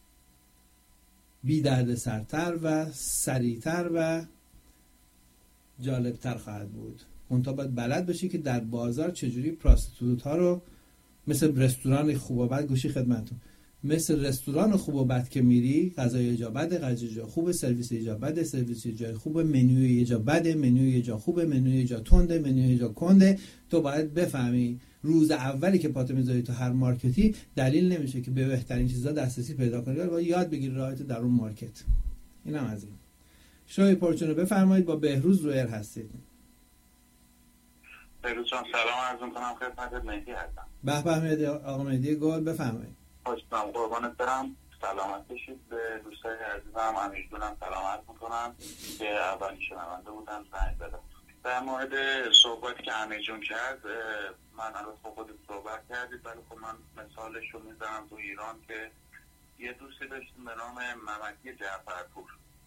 بی درد سرتر و سریعتر و جالبتر خواهد بود. منتها باید بلد باشی که در بازار چجوری پراستیتوت ها رو مثل رستوران خوب و بد، گوشی خدمتتون، مثل رستوران خوب و بد که میری، غذای یه جا بده، غذای یه جا خوبه، سرویس یه جا بده، سرویس یه جا خوبه، منوی یه جا بده، منوی یه جا خوبه، منوی یه جا تنده، منوی یه جا کنده. تو باید بفهمی روز اولی که پاتو میذاری تو هر مارکتی دلیل نمیشه که به بهترین چیزا دسترسی پیدا کنی، ولی باید یاد بگیری راهت در اون مارکت. اینم از این. شوی پرچونو بفرمایید، با بهروز رو ایر هستید. بهروز جان سلام عرض می‌کنم خدمت مهدی هستم. به به مهدی، آقا مهدی گل بفرمایید. خوشم قربانت برم. سلامت باشید. به دوستای عزیزم امیرجونم سلام عرض می‌کنم که اولی شنونده بودم زنگ زدم. در مورد صحبتی که امیرجون کرد، من الان با خودت صحبت کردید ولی خب من مثالش رو میزنم تو ایران که یه دوستی داشتیم به نام ممکی جعفرپور.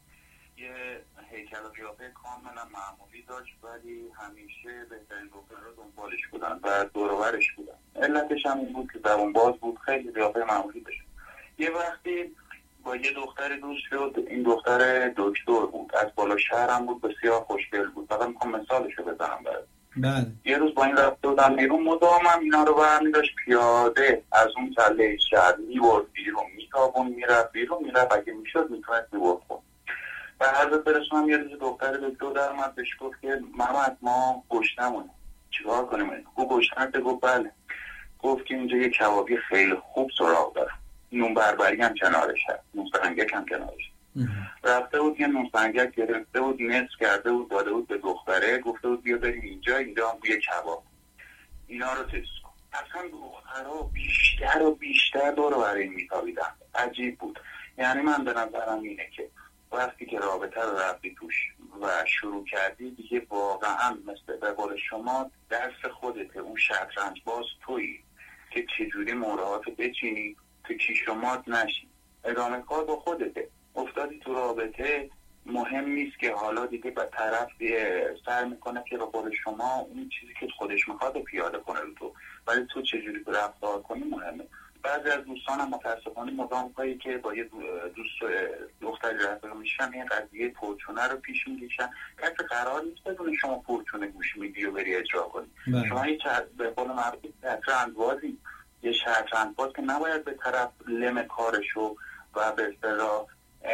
یه هیکل و قیافه کاملا معمولی داشت ولی همیشه بهترین دخترها دنبالش بودن و دور و برش بودن. علتش هم این بود که زبون باز بود، خیلی قیافه معمولی داشت. یه وقتی با یه دختر دوست شد، این دختر دکتر بود، از بالا شهر هم بود، بسیار خوشگل بود. فقط میخوام مثالشو بزنم برات. بله. یه روز با این رفته بودم بیرون، مدام هم اینا رو برمی داشت پیاده از اون تله شهر میبرد بیرون، میتابون میرفت بیرون، میرفت اگه میشد میتونست میبرد خود. و حضرت برسونم یه روز دختر دکتر در اومد بهش گفت که محمد ما گشنمونه چیکار کنیم؟ گفت گشنمه؟ گفت بله. گفت که اینجا یه کبابی خیلی خوب سراغ داره، نون بربری هم کنارش هست، نون سنگک هم کنارش. رفته بود یه نون سنگک گرفته بود، نصف کرده بود داده بود به دختره، گفته بود بیا بریم اینجا، اینجا هم یه کباب، اینا رو تست کن. اصلا دخترها بیشتر و بیشتر دور برای میتابیدن. عجیب بود. یعنی من به نظرم اینه که وقتی که رابطه رو رفتی توش و شروع کردی دیگه واقعا مثل به قول شما درس خودته، اون شطرنج باز تویی که چجوری مورهات بچینی تو کیش و مات نشی. ادامه کار با خودته. افتادی تو رابطه، مهم نیست که حالا دیگه به طرف سر میکنه که به قول شما اون چیزی که خودش میخواد پیاده کنه رو تو، ولی تو چجوری رفتار کنی مهمه. بعضی از دوستانم متاسفانه مدام هایی که با یه دوست دختری رفته میشن این قضیه پرچونه رو پیش میکشن. کسی قرار نیست بدون شما پرچونه گوش میدی و بری اجرا کنی. بله. شما یه به قول معروف شطرنج‌بازی، یه شطرنج‌باز که نباید به طرف لم کارشو و به اصطلاح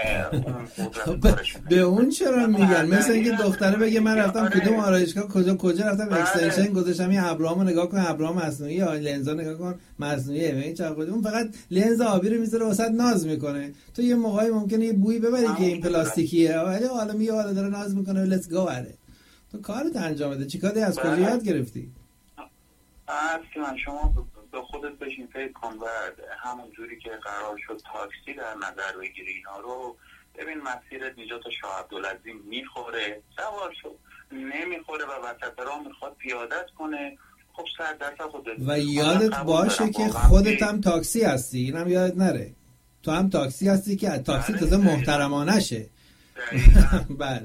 به اون چرا میگن؟ مثل اینکه دختره بگه من رفتم کدوم آرایشگاه کجا کجا رفتم اکستنشن گذاشتم این ابرامو نگاه کن، ابرام مصنوعی یا لنزا نگاه کن مصنوعیه. ببین چقدر اون فقط لنز آبی رو میذاره واسط ناز میکنه. تو یه موقعی ممکنه یه بویی ببری که این پلاستیکیه ولی حالا میگه حالا داره ناز میکنه لیتس گو اره. تو کارت انجام بده. چیکار از کجا یاد گرفتی؟ اصلا شما به خودت بشین فکر کن و همون جوری که قرار شد تاکسی در نظر بگیری اینا رو ببین. مسیرت اینجا تا شاه عبدالعظیم میخوره، سوار شو. نمیخوره و وسط راه میخواد پیادت کنه، خب سر دست خودت. و یادت باشه که خودت هم تاکسی هستی، اینم یادت نره. تو هم تاکسی هستی که تاکسی تازه محترمانه شه. بله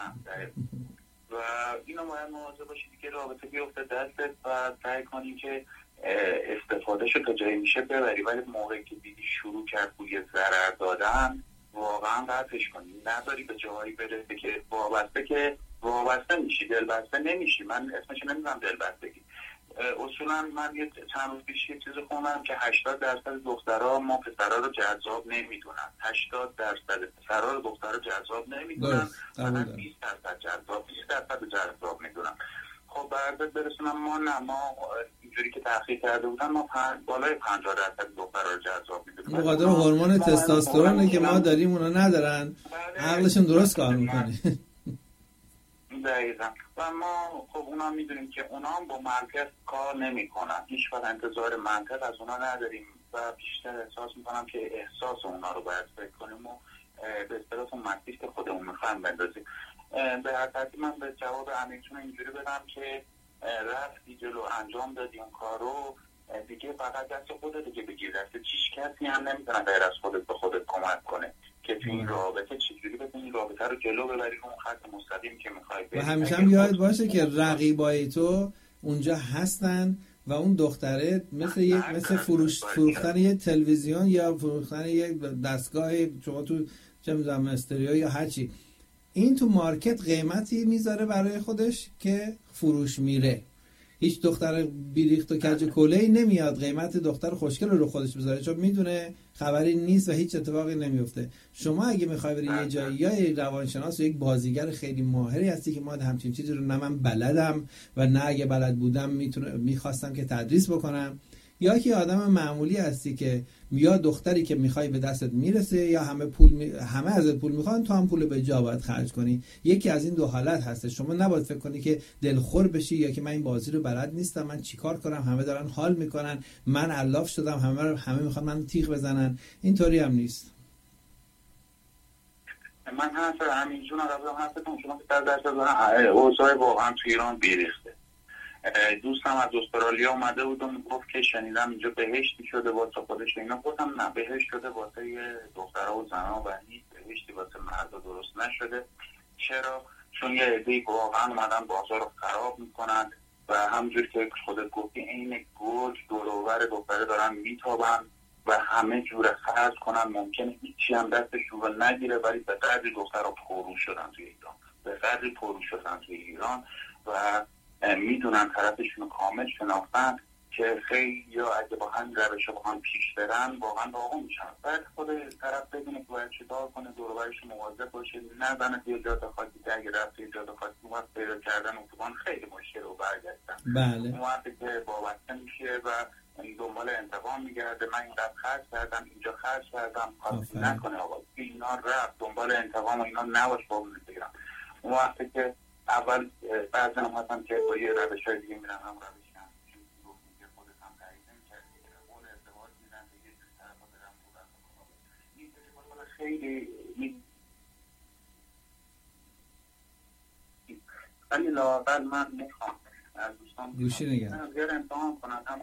و اینو باید مواظب باشید که رابطه بیفته دستت و سعی کنی که استفاده شو تا جایی میشه ببری، ولی موقعی که دیدی شروع کرد بوی ضرر دادن واقعا قطعش کنی، نداری به جایی برسه که وابسته که وابسته میشی، دلبسته نمیشی. من اسمش نمیدونم دلبستگی. اصولا من یه چند روز پیش یه چیزی خوندم که هشتاد درصد دخترها ما پسرها رو جذاب نمیدونن، هشتاد درصد پسرها رو دخترها جذاب نمیدونن، من بیست درصد جذاب بیست درصد جذاب میدونم. خب بعد برسونم ما نه، ما اینجوری که تحقیق کرده بودن ما پن... بالای پنجاه درصد دخترها رو جذاب میدونیم. مقدار هورمون تستوسترونه که ما داریم اونا ندارن، عقلشون درست کار میکنه. دقیقا. و ما خب اونا میدونیم که اونا هم با منطق کار نمی کنن، هیچ وقت انتظار منطق از اونا نداریم و بیشتر احساس میکنم که احساس اونا رو باید فکر کنیم و به اصطلاح مسیح که خودمون میخوایم بندازیم. به هر ترتیب من به جواب امیرتون اینجوری بدم که رفتی جلو انجام دادی اون کارو، دیگه فقط دست خودت دیگه بگیر، دست هیچ کسی هم نمیتونه غیر از خودت به خودت کمک کنه که تو این رابطه چجوری بتونی رابطه رو جلو ببری اون خط مستقیم که میخوای بری. و همیشه هم یاد باشه که رقیبای تو اونجا هستن و اون دختره مثل یک مثل فروش فروختن یه تلویزیون یا فروختن یک دستگاه شما تو چه می‌دونم استریو یا هر چی، این تو مارکت قیمتی میذاره برای خودش که فروش میره. هیچ دختر بیریخت و کج کله‌ای نمیاد قیمت دختر خوشگل رو خودش بذاره، چون میدونه خبری نیست و هیچ اتفاقی نمیفته. شما اگه میخوای بری یه جایی یا یک روانشناس و یک بازیگر خیلی ماهری هستی که ما همچین چیزی رو نه من بلدم و نه اگه بلد بودم میتونه میخواستم که تدریس بکنم، یا که آدم معمولی هستی که یا دختری که میخوای به دستت میرسه یا همه پول می... همه ازت پول میخوان، تو هم پول به جا باید خرج کنی. یکی از این دو حالت هست. شما نباید فکر کنی که دلخور بشی یا که من این بازی رو بلد نیستم، من چیکار کنم، همه دارن حال میکنن، من علاف شدم، همه همه میخوان من تیغ بزنن. اینطوری هم نیست. من حرف همین جون رو حرفتون شما در درس دارم اوضاع واقعا تو ایران بیریخته. دوستم از استرالیا اومده بود و گفت که شنیدم اینجا بهشتی شده واسه خودش. اینا گفتم نه، بهشت شده واسه دخترها و زنها و هیچ بهشتی واسه مردا درست نشده. چرا؟ چون یه عده‌ای واقعا اومدن بازار رو خراب میکنن و همونجور که خودت گفتی این گرگ دور و بر دختره دارن میتابن و همه جور خرج کنن، ممکنه هیچی هم دستشون رو نگیره، ولی به قدری دخترها پرو شدن توی ایران، به قدری پرو شدن توی ایران و میدونن طرفشون رو کامل شناختن که خیلی یا اگه با همین روش با هم پیش برن واقعا داغون میشن. بعد خود طرف بدونه که باید چیکار کنه، دور و برش مواظب باشه، نزنه توی جاده خاکی که اگه رفت توی جاده خاکی اون پیدا کردن اتوبان خیلی مشکل رو برگشتن. بله. اون وقتی که وابسته میشه و دنبال انتقام میگرده، من اینقدر خرج کردم اینجا خرج کردم، خاصی نکنه آقا اینا رفت دنبال انتقام و اینا نباش با اون بگیرم. اون وقتی که اول بعضی هم هستم که با یه روش های دیگه میرن هم روش هم چون گفتیم که خودت هم تایید نمی‌کردی که اون ارتباط میدن به یه طرف ها برم بودن این ارتباط خیلی ولی لااقل من میخوام از دوستان گوشی نگم زیاد امتحان کنن هم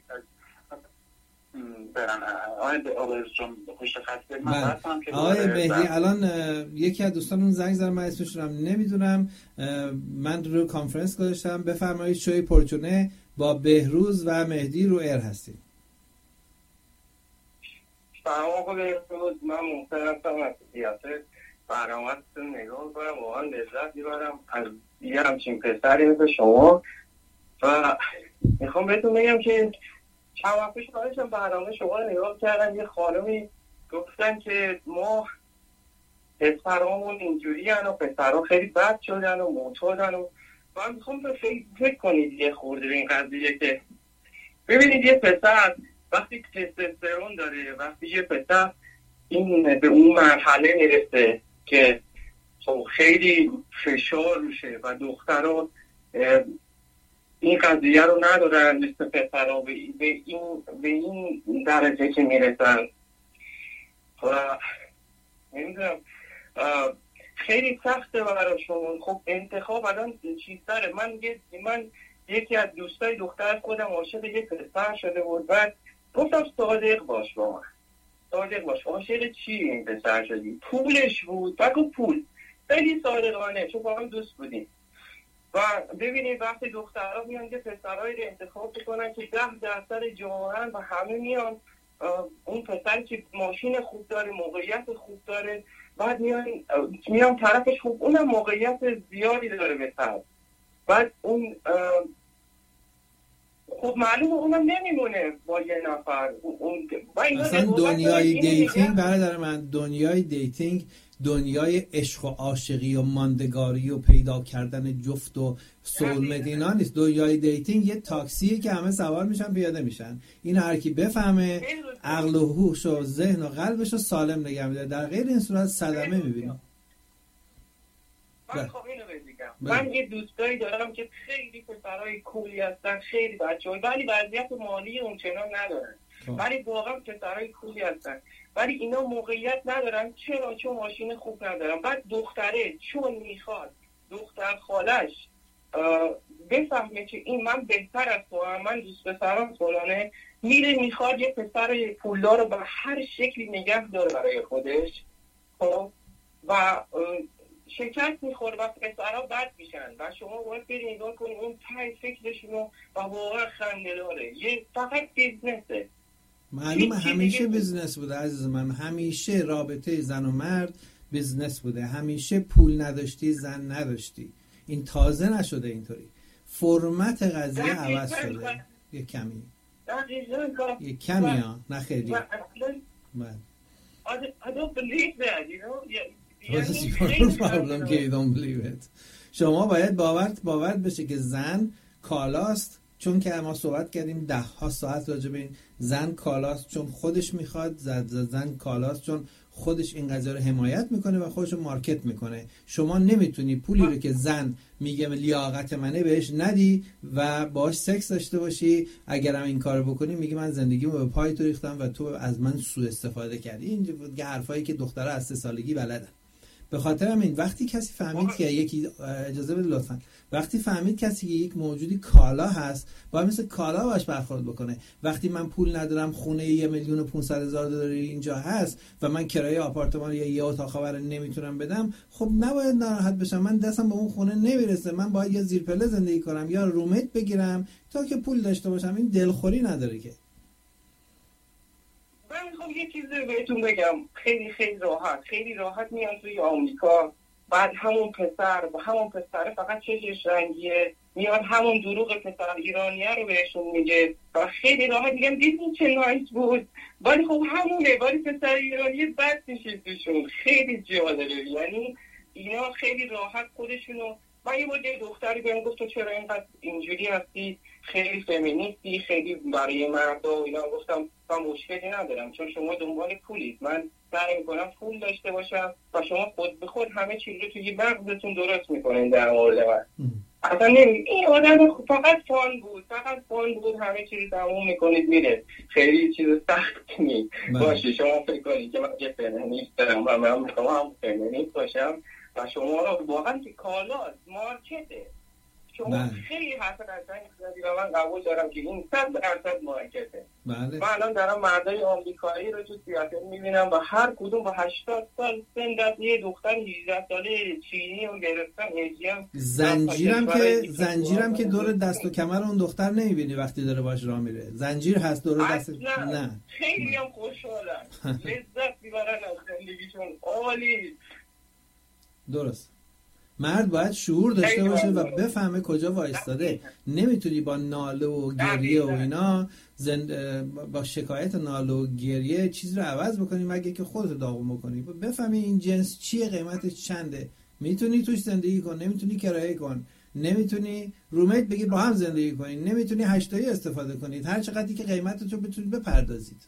برن آقای آقایشون پشت خط من هستم که آقای مهدی الان یکی از دوستانون زنگ زدن، من اسمش رو نمیدونم، من رو کانفرنس گذاشتم، بفرمایید شوی پرچونه با بهروز و مهدی رو ایر هستیم. سلام آقا بهروز، من محترم از سیاست برنامه‌تون نگاه کنم، واقعا لذت میبرم از یه همچین پسری مثل شما و میخوام بهتون بگم که چند وقت پیش داشتم برنامه شما رو نگاه کردم، یه خانمی گفتن که ما پسرامون اینجوری هن و پسرها خیلی بد شدن و معتادن و من میخوام به فکر کنید یه خورده به این قضیه که ببینید یه پسر وقتی تستوسترون داره، وقتی یه پسر این به اون مرحله میرسه که خب خیلی فشار روشه و دخترها این قضیه رو ندارن مثل پسرها به این به این درجه که میرسن و نمیدونم خیلی سخته براشون. خب انتخاب الان چیز داره. من من یکی از دوستای دختر خودم عاشق یه پسر شده بود، بعد گفتم صادق باش با من، صادق باش، عاشق چی این پسر شدی؟ پولش بود، بگو پول. خیلی صادقانه، چون با هم دوست بودیم. و ببینید وقتی دخترها میان که پسرهایی رو انتخاب بکنن که ده درصد جوان و همه میان اون پسر که ماشین خوب داره، موقعیت خوب داره، بعد میان میان طرفش خوب، اونم موقعیت زیادی داره بسر، بعد اون خب معلومه اونم نمیمونه با یه نفر. اون اصلا دنیای دیتینگ برادر من، دنیای دیتینگ دنیای عشق و عاشقی و ماندگاری و پیدا کردن جفت و سولمت اینا نیست. دنیای دیتینگ یه تاکسیه که همه سوار میشن پیاده میشن. این هر کی بفهمه عقل و هوش و ذهن و قلبش رو سالم نگه می‌داره، در غیر این صورت صدمه می‌بینه. من خب اینو بگم، من یه دوستایی دارم که خیلی پسرای کولی هستن، خیلی بچه‌ها، ولی وضعیت مالی اونچنان ندارن، ولی واقعا پسرای کولی هستن، ولی اینا موقعیت ندارن. چرا؟ چون ماشین خوب ندارن. بعد دختره چون میخواد دختر خالش بفهمه که این من بهتر از تو هم، من دوست پسرم فلانه، میره میخواد یه پسر پولدار رو به هر شکلی نگه داره برای خودش، خب و شکست میخوره و پسرها بد میشن و شما باید برید نگاه کنید اون تای فکرشونو و واقعا خنده داره. یه فقط بیزنسه. معلومه همیشه بیزنس بوده عزیز من، همیشه رابطه زن و مرد بیزنس بوده، همیشه پول نداشتی زن نداشتی، این تازه نشده اینطوری، فرمت قضیه عوض شده یه کمی یه کمی ها نه خیلی. I don't believe that, you know. What is your problem that you don't believe it? شما باید باور باور بشه که زن کالاست، چون که ما صحبت کردیم ده ها ساعت راجع به این. زن کالاست چون خودش میخواد، زن کالاست چون خودش این قضیه رو حمایت میکنه و خودش رو مارکت میکنه. شما نمیتونی پولی رو که زن میگه لیاقت منه بهش ندی و باهاش سکس داشته باشی، اگرم این کارو بکنی میگه من زندگیمو به پای تو ریختم و تو از من سوء استفاده کردی. این حرفایی که دخترها از سه سالگی بلدن. به خاطر همین وقتی کسی فهمید که یکی، اجازه بده لطفا، وقتی فهمید کسی که یک موجودی کالا هست باید مثل کالا باش برخورد بکنه. وقتی من پول ندارم، خونه یه میلیون و پونصد هزار دلاری اینجا هست و من کرایه آپارتمان یا یه اتاق خوابه نمیتونم بدم، خب نباید ناراحت بشم. من دستم به اون خونه نمیرسه، من باید یا زیر پله زندگی کنم یا رومت بگیرم تا که پول داشته باشم. این دلخوری نداره که. من میخوام یه چیزی بهتون بگم، خیلی خیلی راحت خیلی راحت میان توی آمریکا، بعد همون پسر و همون پسر فقط چشش رنگیه میاد همون دروغ پسر ایرانیه رو بهشون میگه و خیلی راحت میگم دیدین چه نایس بود، ولی خب همونه، ولی پسر ایرانی بد میشه توشون. خیلی جالبه، یعنی اینا خیلی راحت خودشونو. من یه بار یه دختری بهم گفت تو چرا اینقدر اینجوری هستی، خیلی فمینیستی، خیلی برای مردا و اینا. گفتم من مشکلی ندارم چون شما دنبال پولید، من سعی میکنم پول داشته باشم و شما خود به خود همه چیز رو توی مغزتون درست میکنین در مورد من. اصلا نمی این آدم فقط فان بود، فقط فان بود، همه چیز تموم میکنید میره، خیلی چیز سخت نیست. باشه شما فکر کنید که من یه فمینیست دارم و من میخوام هم فمینیست باشم و شما رو واقعا که کالاست، مارکته. شما بله. خیلی حرف قشنگی زدی و من قبول دارم که این صد درصد مارکته. بله. من الان دارم مردای آمریکایی رو تو سیاتل میبینم و هر کدوم با هشتاد سال سن دست یه دختر هجده ساله چینی رو گرفتن، هجیم زنجیرم که زنجیرم که دور دست و کمر اون دختر نمیبینی وقتی داره باش راه میره. زنجیر هست دور دست. نه خیلی هم خوشحالم، لذت میبرن از زندگیشون، عالی. درست. مرد باید شعور داشته باشه و بفهمه کجا وایستاده. نمیتونی با ناله و گریه و اینا زند... با شکایت ناله و گریه چیز رو عوض بکنی مگه که خودت داغون بکنی. بفهمی این جنس چیه، قیمتش چنده، میتونی توش زندگی کن، نمیتونی کرایه کن، نمیتونی رومت بگیر با هم زندگی کنید، نمیتونی هشتایی استفاده کنید، هر چقدری که قیمتش رو بتونید بپردازید.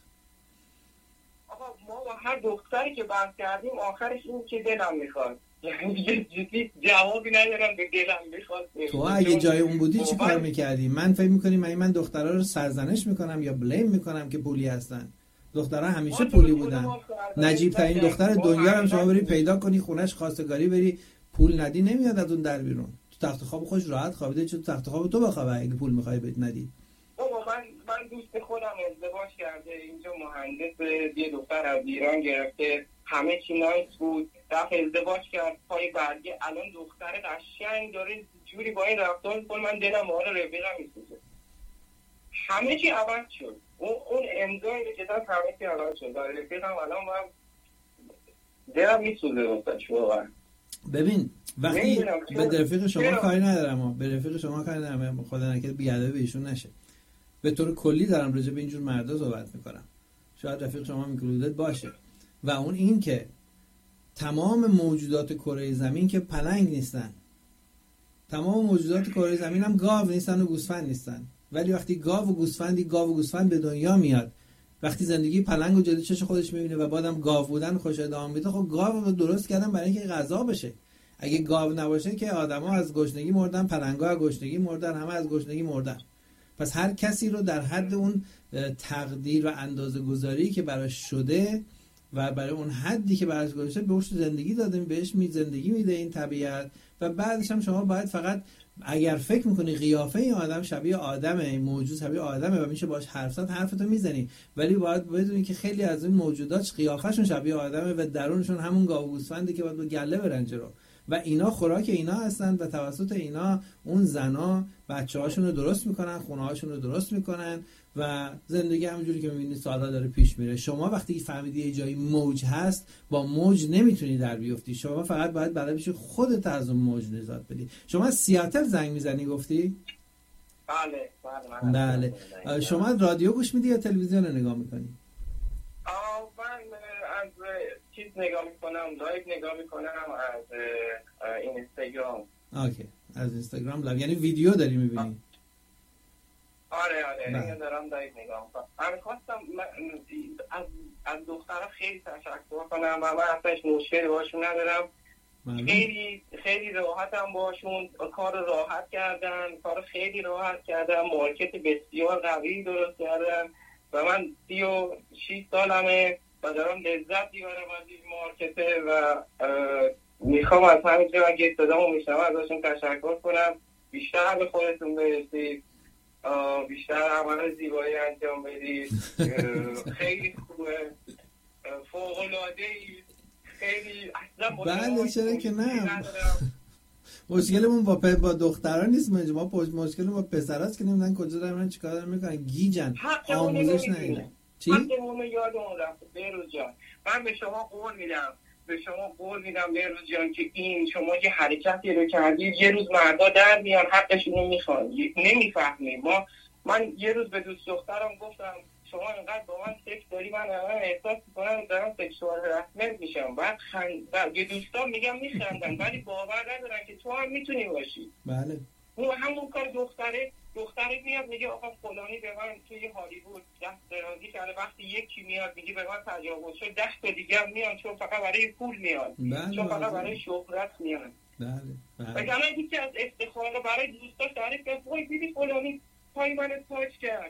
آقا ما با هر دختری که بحث کردیم آخرش این که دلم میخواد، یعنی دیگه جدی جوابی ندارم به دلم میخواد. تو اگه جای اون بودی چی کار میکردی؟ من فکر میکنی من من دخترها رو سرزنش میکنم یا بلیم میکنم که پولی هستن؟ دخترها همیشه پولی بودن. نجیب ترین دختر دنیا هم شما بری پیدا کنی خونش خواستگاری بری پول ندی نمیاد از اون در بیرون. تو تخت خواب خوش راحت خوابیده، چون تخت خواب تو بخوابه اگه پول میخوای بهت ندی. بابا من من دوست خودم ازدواج کرده، اینجا مهندس، یه دختر از ایران گرفته، همه چی نایس بود، رفت ازدواج کرد، پای بعدی الان دختر قشنگ داره جوری با این رفتار می‌کنه من دلم مال رفیقم میسوزه. همه چی عوض شد. اون اون امضای که داد همه چی عوض شد. رفیقم الان من دلم میسوزه واسه واقعا. ببین وقتی به رفیق شما کاری ندارم ها. به رفیق شما کاری ندارم، خدا نکنه بیادبی به ایشون نشه. به طور کلی دارم راجع به اینجور مردا صحبت میکنم. شاید رفیق شما میکلودت باشه و اون این که تمام موجودات کره زمین که پلنگ نیستن، تمام موجودات کره زمین هم گاو نیستن و گوسفند نیستن، ولی وقتی گاو و گوسفندی گاو و گوسفند به دنیا میاد، وقتی زندگی پلنگ و جلوی چش خودش میبینه و بعدم گاو بودن خوش ادامه میده، خب گاو رو درست کردن برای اینکه غذا بشه. اگه گاو نباشه که آدما از گشنگی مردن، پلنگا از گشنگی مردن، همه از گشنگی مردن. پس هر کسی رو در حد اون تقدیر و اندازه گذاری که براش شده و برای اون حدی که براش گذاشته بهش زندگی داده، بهش می زندگی میده این طبیعت. و بعدش هم شما باید فقط اگر فکر میکنی قیافه این آدم شبیه آدمه، این موجود شبیه آدمه و میشه باش حرف زد، حرفتو میزنی، ولی باید بدونی که خیلی از این موجودات قیافه‌شون شبیه آدمه و درونشون همون گاو و گوسفنده که باید با گله برن جلو و اینا خوراک اینا هستن و توسط اینا اون زنا بچه‌هاشون رو درست میکنن، خونه‌هاشون رو درست میکنن و زندگی همونجوری که میبینید سالا داره پیش میره. شما وقتی فهمیدی یه جایی موج هست، با موج نمیتونی در بیفتی، شما فقط باید برای بشه خودت از اون موج نجات بدی. شما از سیاتل زنگ میزنی گفتی؟ بله بله. بله. شما رادیو گوش میدی یا تلویزیون رو نگاه میکنی؟ آه من از چیز نگاه میکنم، لایو نگاه میکنم از اینستاگرام. اوکی، از اینستاگرام لایو، یعنی ویدیو داری میبینی؟ آره آره اینو دارم لایو نگاه میکنم. من خواستم از از دخترها خیلی تشکر کنم و من اصلاش مشکلی باشون ندارم. خیلی خیلی راحتم باشون، کار راحت کردن، کار خیلی راحت کردن، مارکت بسیار قوی درست کردن و من سی و شیش سالمه و دارم لذت میبرم از این مارکته و میخوام از همین جا اگه صدامو میشنم ازشون تشکر کنم. بیشتر به خودتون برسید، بیشتر عمل زیبایی انجام بدید. خیلی خوبه، فوق‌العاده‌ای، خیلی اصلا بله چرا که نه. مشکلمون با پ... با دختران نیست، ما مشکلمون با پسراست که نمیدونن کجا دارن چیکار دارن میکنن، گیجن، آموزش ندارن. چی؟ حقمون رو یادمون رفت بهروز جان. من به شما قول میدم به شما قول میدم بهروز جان که این شما یه حرکتی رو کردید، یه روز مردا در میان حقشون رو میخوان. نمیفهمیم ما. من یه روز به دوست دخترم گفتم شما اینقدر با من سکس داری، من الان احساس میکنم دارم سکشوال هراسمنت میشم. بعد خند یه دوستان میگم میخندن ولی باور ندارن که تو هم میتونی باشی. بله اون همون کار دختره دختره میاد میگه آقا فلانی به من توی هالیوود دست درازی کرده، وقتی یکی میاد میگه به من تجاوز شد، ده تا دیگه هم میان چون فقط برای پول میاد، چون فقط برای شهرت میاد. بله بله. وگرنه یکی از افتخار برای دوستاش تعریف کرد وای دیدی فلانی پای من تاچ کرد.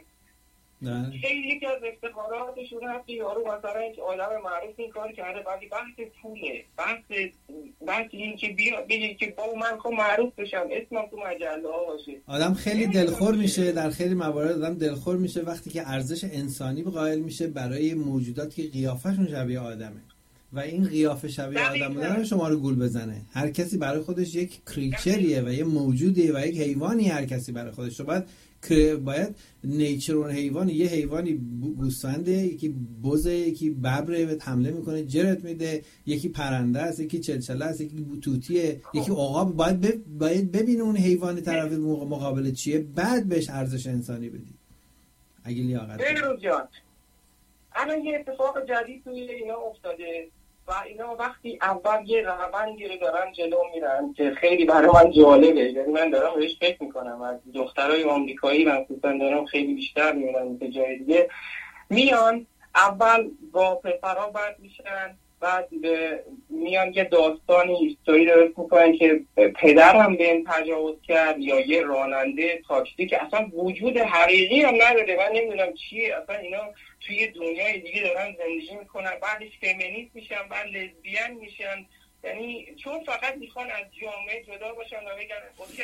خیلی یکی از افتخاراتشون هست که یارو مثلا یک آدم معروف این کار کرده، ولی بحث پوله، بحث بحث این که بیا بگی که با من خب معروف بشم، اسمم تو مجله ها باشه. آدم خیلی دلخور میشه، در خیلی موارد آدم دلخور میشه وقتی که ارزش انسانی قائل میشه برای موجوداتی که قیافشون شبیه آدمه و این قیافه شبیه آدم بودن شما رو گول بزنه. هر کسی برای خودش یک کریچریه و یه موجودیه و یک حیوانی، هر کسی برای خودش. تو باید باید نیچر اون حیوان، یه حیوانی گوسفنده، یکی بزه، یکی ببره به حمله میکنه جرت میده، یکی پرنده است، یکی چلچله است، یکی توتیه، یکی عقاب. باید ب... باید ببینه اون حیوان طرف مقابل چیه، بعد بهش ارزش انسانی بدی اگه لیاقت بهروز جان. الان یه اتفاق جدید توی اینا افتاده و اینا وقتی اول یه روندی رو دارن جلو میرن که خیلی برای من جالبه، یعنی من دارم بهش فکر میکنم. از دخترای آمریکایی مخصوصا دارم خیلی بیشتر میبینم که جای دیگه میان اول با پسرها بد میشن، بعد میان یه داستانی هیستوری درست میکنن که پدرم به این تجاوز کرد یا یه راننده تاکسی که اصلا وجود حقیقی هم نداره، من نمیدونم چیه اصلا. اینا توی دنیای دیگه دارن زندگی میکنن، بعدش فمینیست میشن، بعد لزبیان میشن، یعنی چون فقط میخوان از جامعه جدا باشن و بگن اوکی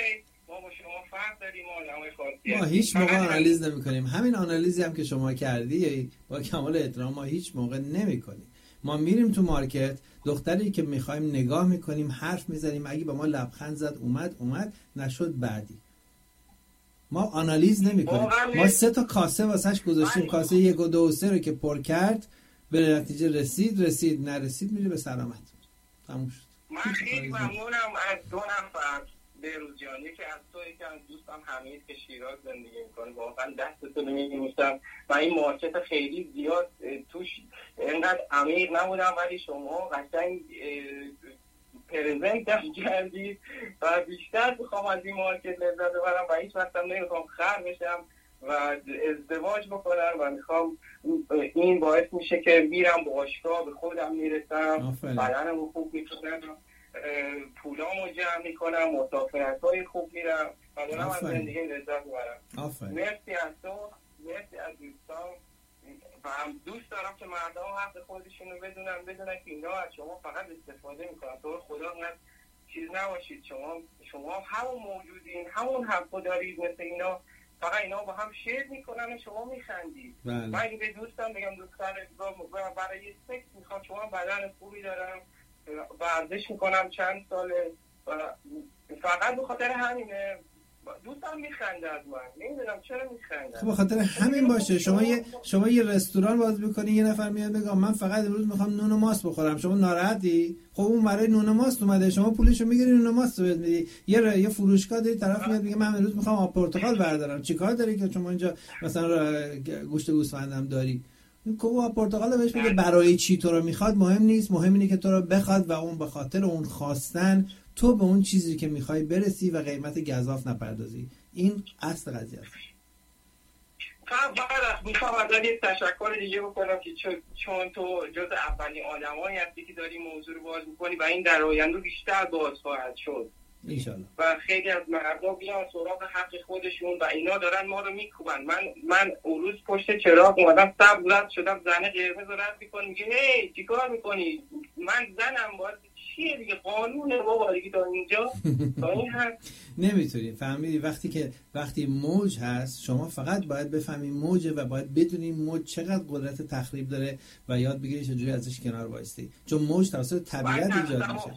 ما با شما فرق داریم، ما آدمای خاصی ما هیچ موقع آنالیز نمی کنیم. همین آنالیزی هم که شما کردی با کمال احترام ما هیچ موقع نمی کنیم. ما میریم تو مارکت، دختری که میخوایم نگاه میکنیم، حرف میزنیم، اگه با ما لبخند زد اومد اومد، نشد بعدی. ما آنالیز نمی کنیم. ما سه تا کاسه واسش گذاشتیم، کاسه یک و دو و سه رو که پر کرد به نتیجه رسید، رسید نرسید میره به سلامت. تموم شد. من خیلی ممنونم از دو نفر، بهروز جان، یکی از تو، یکی از دوستم حمید که شیراز زندگی میکنه. واقعا دستتون رو میگیرم. من این مارکت خیلی زیاد توش اینقدر عمیق نبودم، ولی شما قشنگ پرزنت کردید و بیشتر میخوام از این مارکت لذت ببرم و هیچ وقت هم نمیخوام خر بشم و ازدواج بکنم و میخوام این باعث میشه که میرم باشگاه به خودم میرسم، بدنم رو خوب میکنم، پولامو جمع میکنم، مسافرت‌های خوب میرم و دارم از زندگی لذت میبرم. مرسی از تو، مرسی از دوستان و هم دوست دارم که مردم حق خودشونو بدونن، بدونن که اینا از شما فقط استفاده میکنن. تو خدا نه چیز نباشید، شما شما همون موجودین، همون حقو دارید مثل اینا، فقط اینا با هم شیر میکنن و شما میخندید. من اگه به دوستم بگم دوستان برای سکس میخوام، شما بدن خوبی دارم، ورزش میکنم چند ساله و فقط به خاطر همینه دوستم میخنده از من، نمیدونم چرا میخنده. خب به خاطر همین باشه. شما یه شما یه رستوران باز میکنی، یه نفر میاد بگم من فقط امروز میخوام نون و ماست بخورم، شما ناراحتی؟ خب اون برای نون و ماست اومده، شما پولشو میگیری نون و ماست رو بهت میدی. یه یه فروشگاه داری طرف میاد میگه من امروز میخوام آب پرتقال بردارم، چیکار داری که شما اینجا مثلا گوشت گوسفندم داری؟ کوبا پرتقال بهش میگه برای چی تو رو میخواد مهم نیست، مهم اینه که تو رو بخواد و اون به خاطر اون خواستن تو به اون چیزی که میخوای برسی و قیمت گزاف نپردازی. این اصل قضیه است. بعد میخوام ازت یه تشکر دیگه بکنم که چون تو جز اولین آدمایی هستی که داری موضوع رو باز میکنی و این در آینده بیشتر باز خواهد شد انشالله. و خیلی از مردم بیان سراغ حق خودشون و اینا دارن ما رو میکوبن. من من اون روز پشت چراغ اومدم سبز رد شدم، زنه قرمز رو رد میکنه میگه هی چیکار میکنی؟ من زنم باید چیه دیگه، قانونه بابا دیگه تا اینجا تا این هست نمیتونی فهمیدی. وقتی که وقتی موج هست شما فقط باید بفهمی موجه و باید بدونی موج چقدر قدرت تخریب داره و یاد بگیری چجوری ازش کنار وایستی، چون موج توسط طبیعت ایجاد میشه.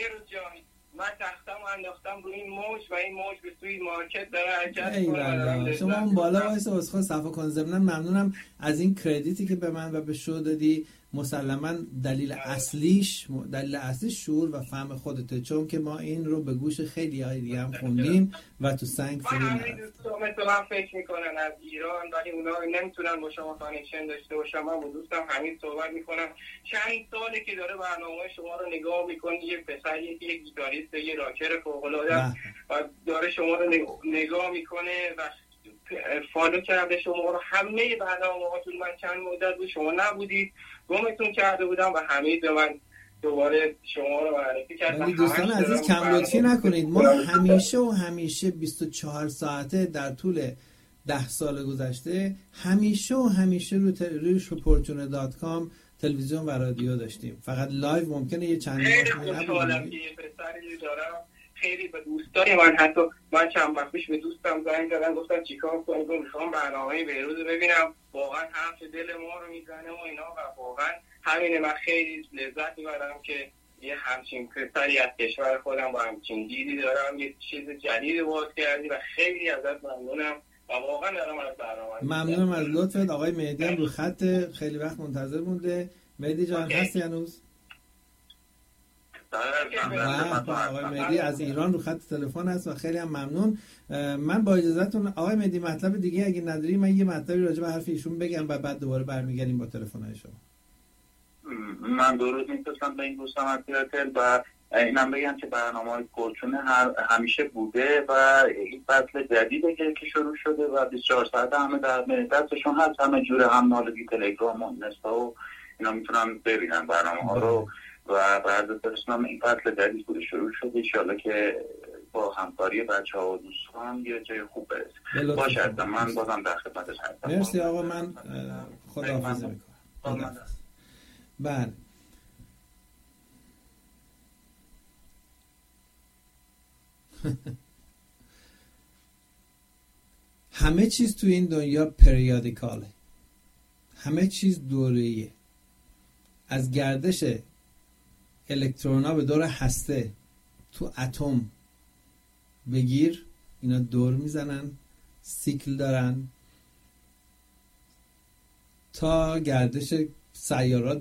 من تختم انداختم روی این موج و این موج به سوی مارکت داره حرکت می‌کنه. شما اون بالا وایسا واسه صفا کن. ضمن ممنونم از این کردیتی که به من و به شو دادی. مسلماً دلیل اصلیش دلیل اصلیش شعور و فهم خودته، چون که ما این رو به گوش خیلی های دیگه هم خوندیم و تو سنگ فرو نرفتیم. من فکر میکنن از ایران ولی اونا نمیتونن با شما کانکشن داشته باشن. من با دوستم حمید صحبت میکنم، چند ساله که داره برنامه شما رو نگاه میکنه، یه پسری که یه گیتاریست یه راکر فوق العاده و داره شما رو نگاه میکنه و فالو کرده شما رو. همه برنامه‌هاتون من چند مدت بود شما نبودید، گمتون کرده بودم و حمید به من دوباره شما رو معرفی کرد. ولی دوستان عزیز کم لطفی نکنید، ما همیشه و همیشه بیست و چهار ساعته در طول ده سال گذشته همیشه و همیشه رو روی شپورتونه دات کام تلویزیون و رادیو داشتیم. فقط لایو ممکنه یه چند خیلی خوشحالم که یه پسری دارم، خیلی به دوستای من، حتی من چند وقت پیش به دوستم زنگ زدن گفتم چیکار کنم، میخوام برنامه بهروز ببینم، واقعا حرف دل ما رو میزنه و اینا و واقعا همینه. من خیلی لذت میبرم که یه همچین پسری از کشور خودم با همچین دیدی دارم، یه چیز جدید باز کردی و خیلی ازت ممنونم و واقعا دارم از برنامه ممنونم از لطفت. آقای مهدی هم رو خط خیلی وقت منتظر مونده. مهدی جان هستی هنوز؟ آقای مهدی از ایران رو خط تلفن هست و خیلی هم ممنون. من با اجازهتون آقای مهدی مطلب دیگه اگه نداری من یه مطلبی راجع به حرف ایشون بگم و بعد دوباره برمیگردیم با تلفن‌های شما. من درود می‌فرستم به این دوستان از تلتل و اینم بگم که برنامه‌های کورچونه همیشه بوده و این فصل جدیده که شروع شده و بیست و چهار ساعت همه در دستشون هست، همه جوره هم نالگی تلگرام و اینستا و اینا میتونن ببینن برنامه‌ها رو و بعد درستنام این فصل جدید بوده شروع شده. انشالله که با همکاری بچه ها و دوستان یه جای خوب برسه. باشه من بازم در خدمتش هستم. مرسی آقا، من خداحافظی میکنم. بله همه چیز تو این دنیا پریادیکاله، همه چیز دوره‌ایه. از گردش الکترونا به دور هسته تو اتم بگیر، اینا دور میزنن، سیکل دارن، تا گردش سیارات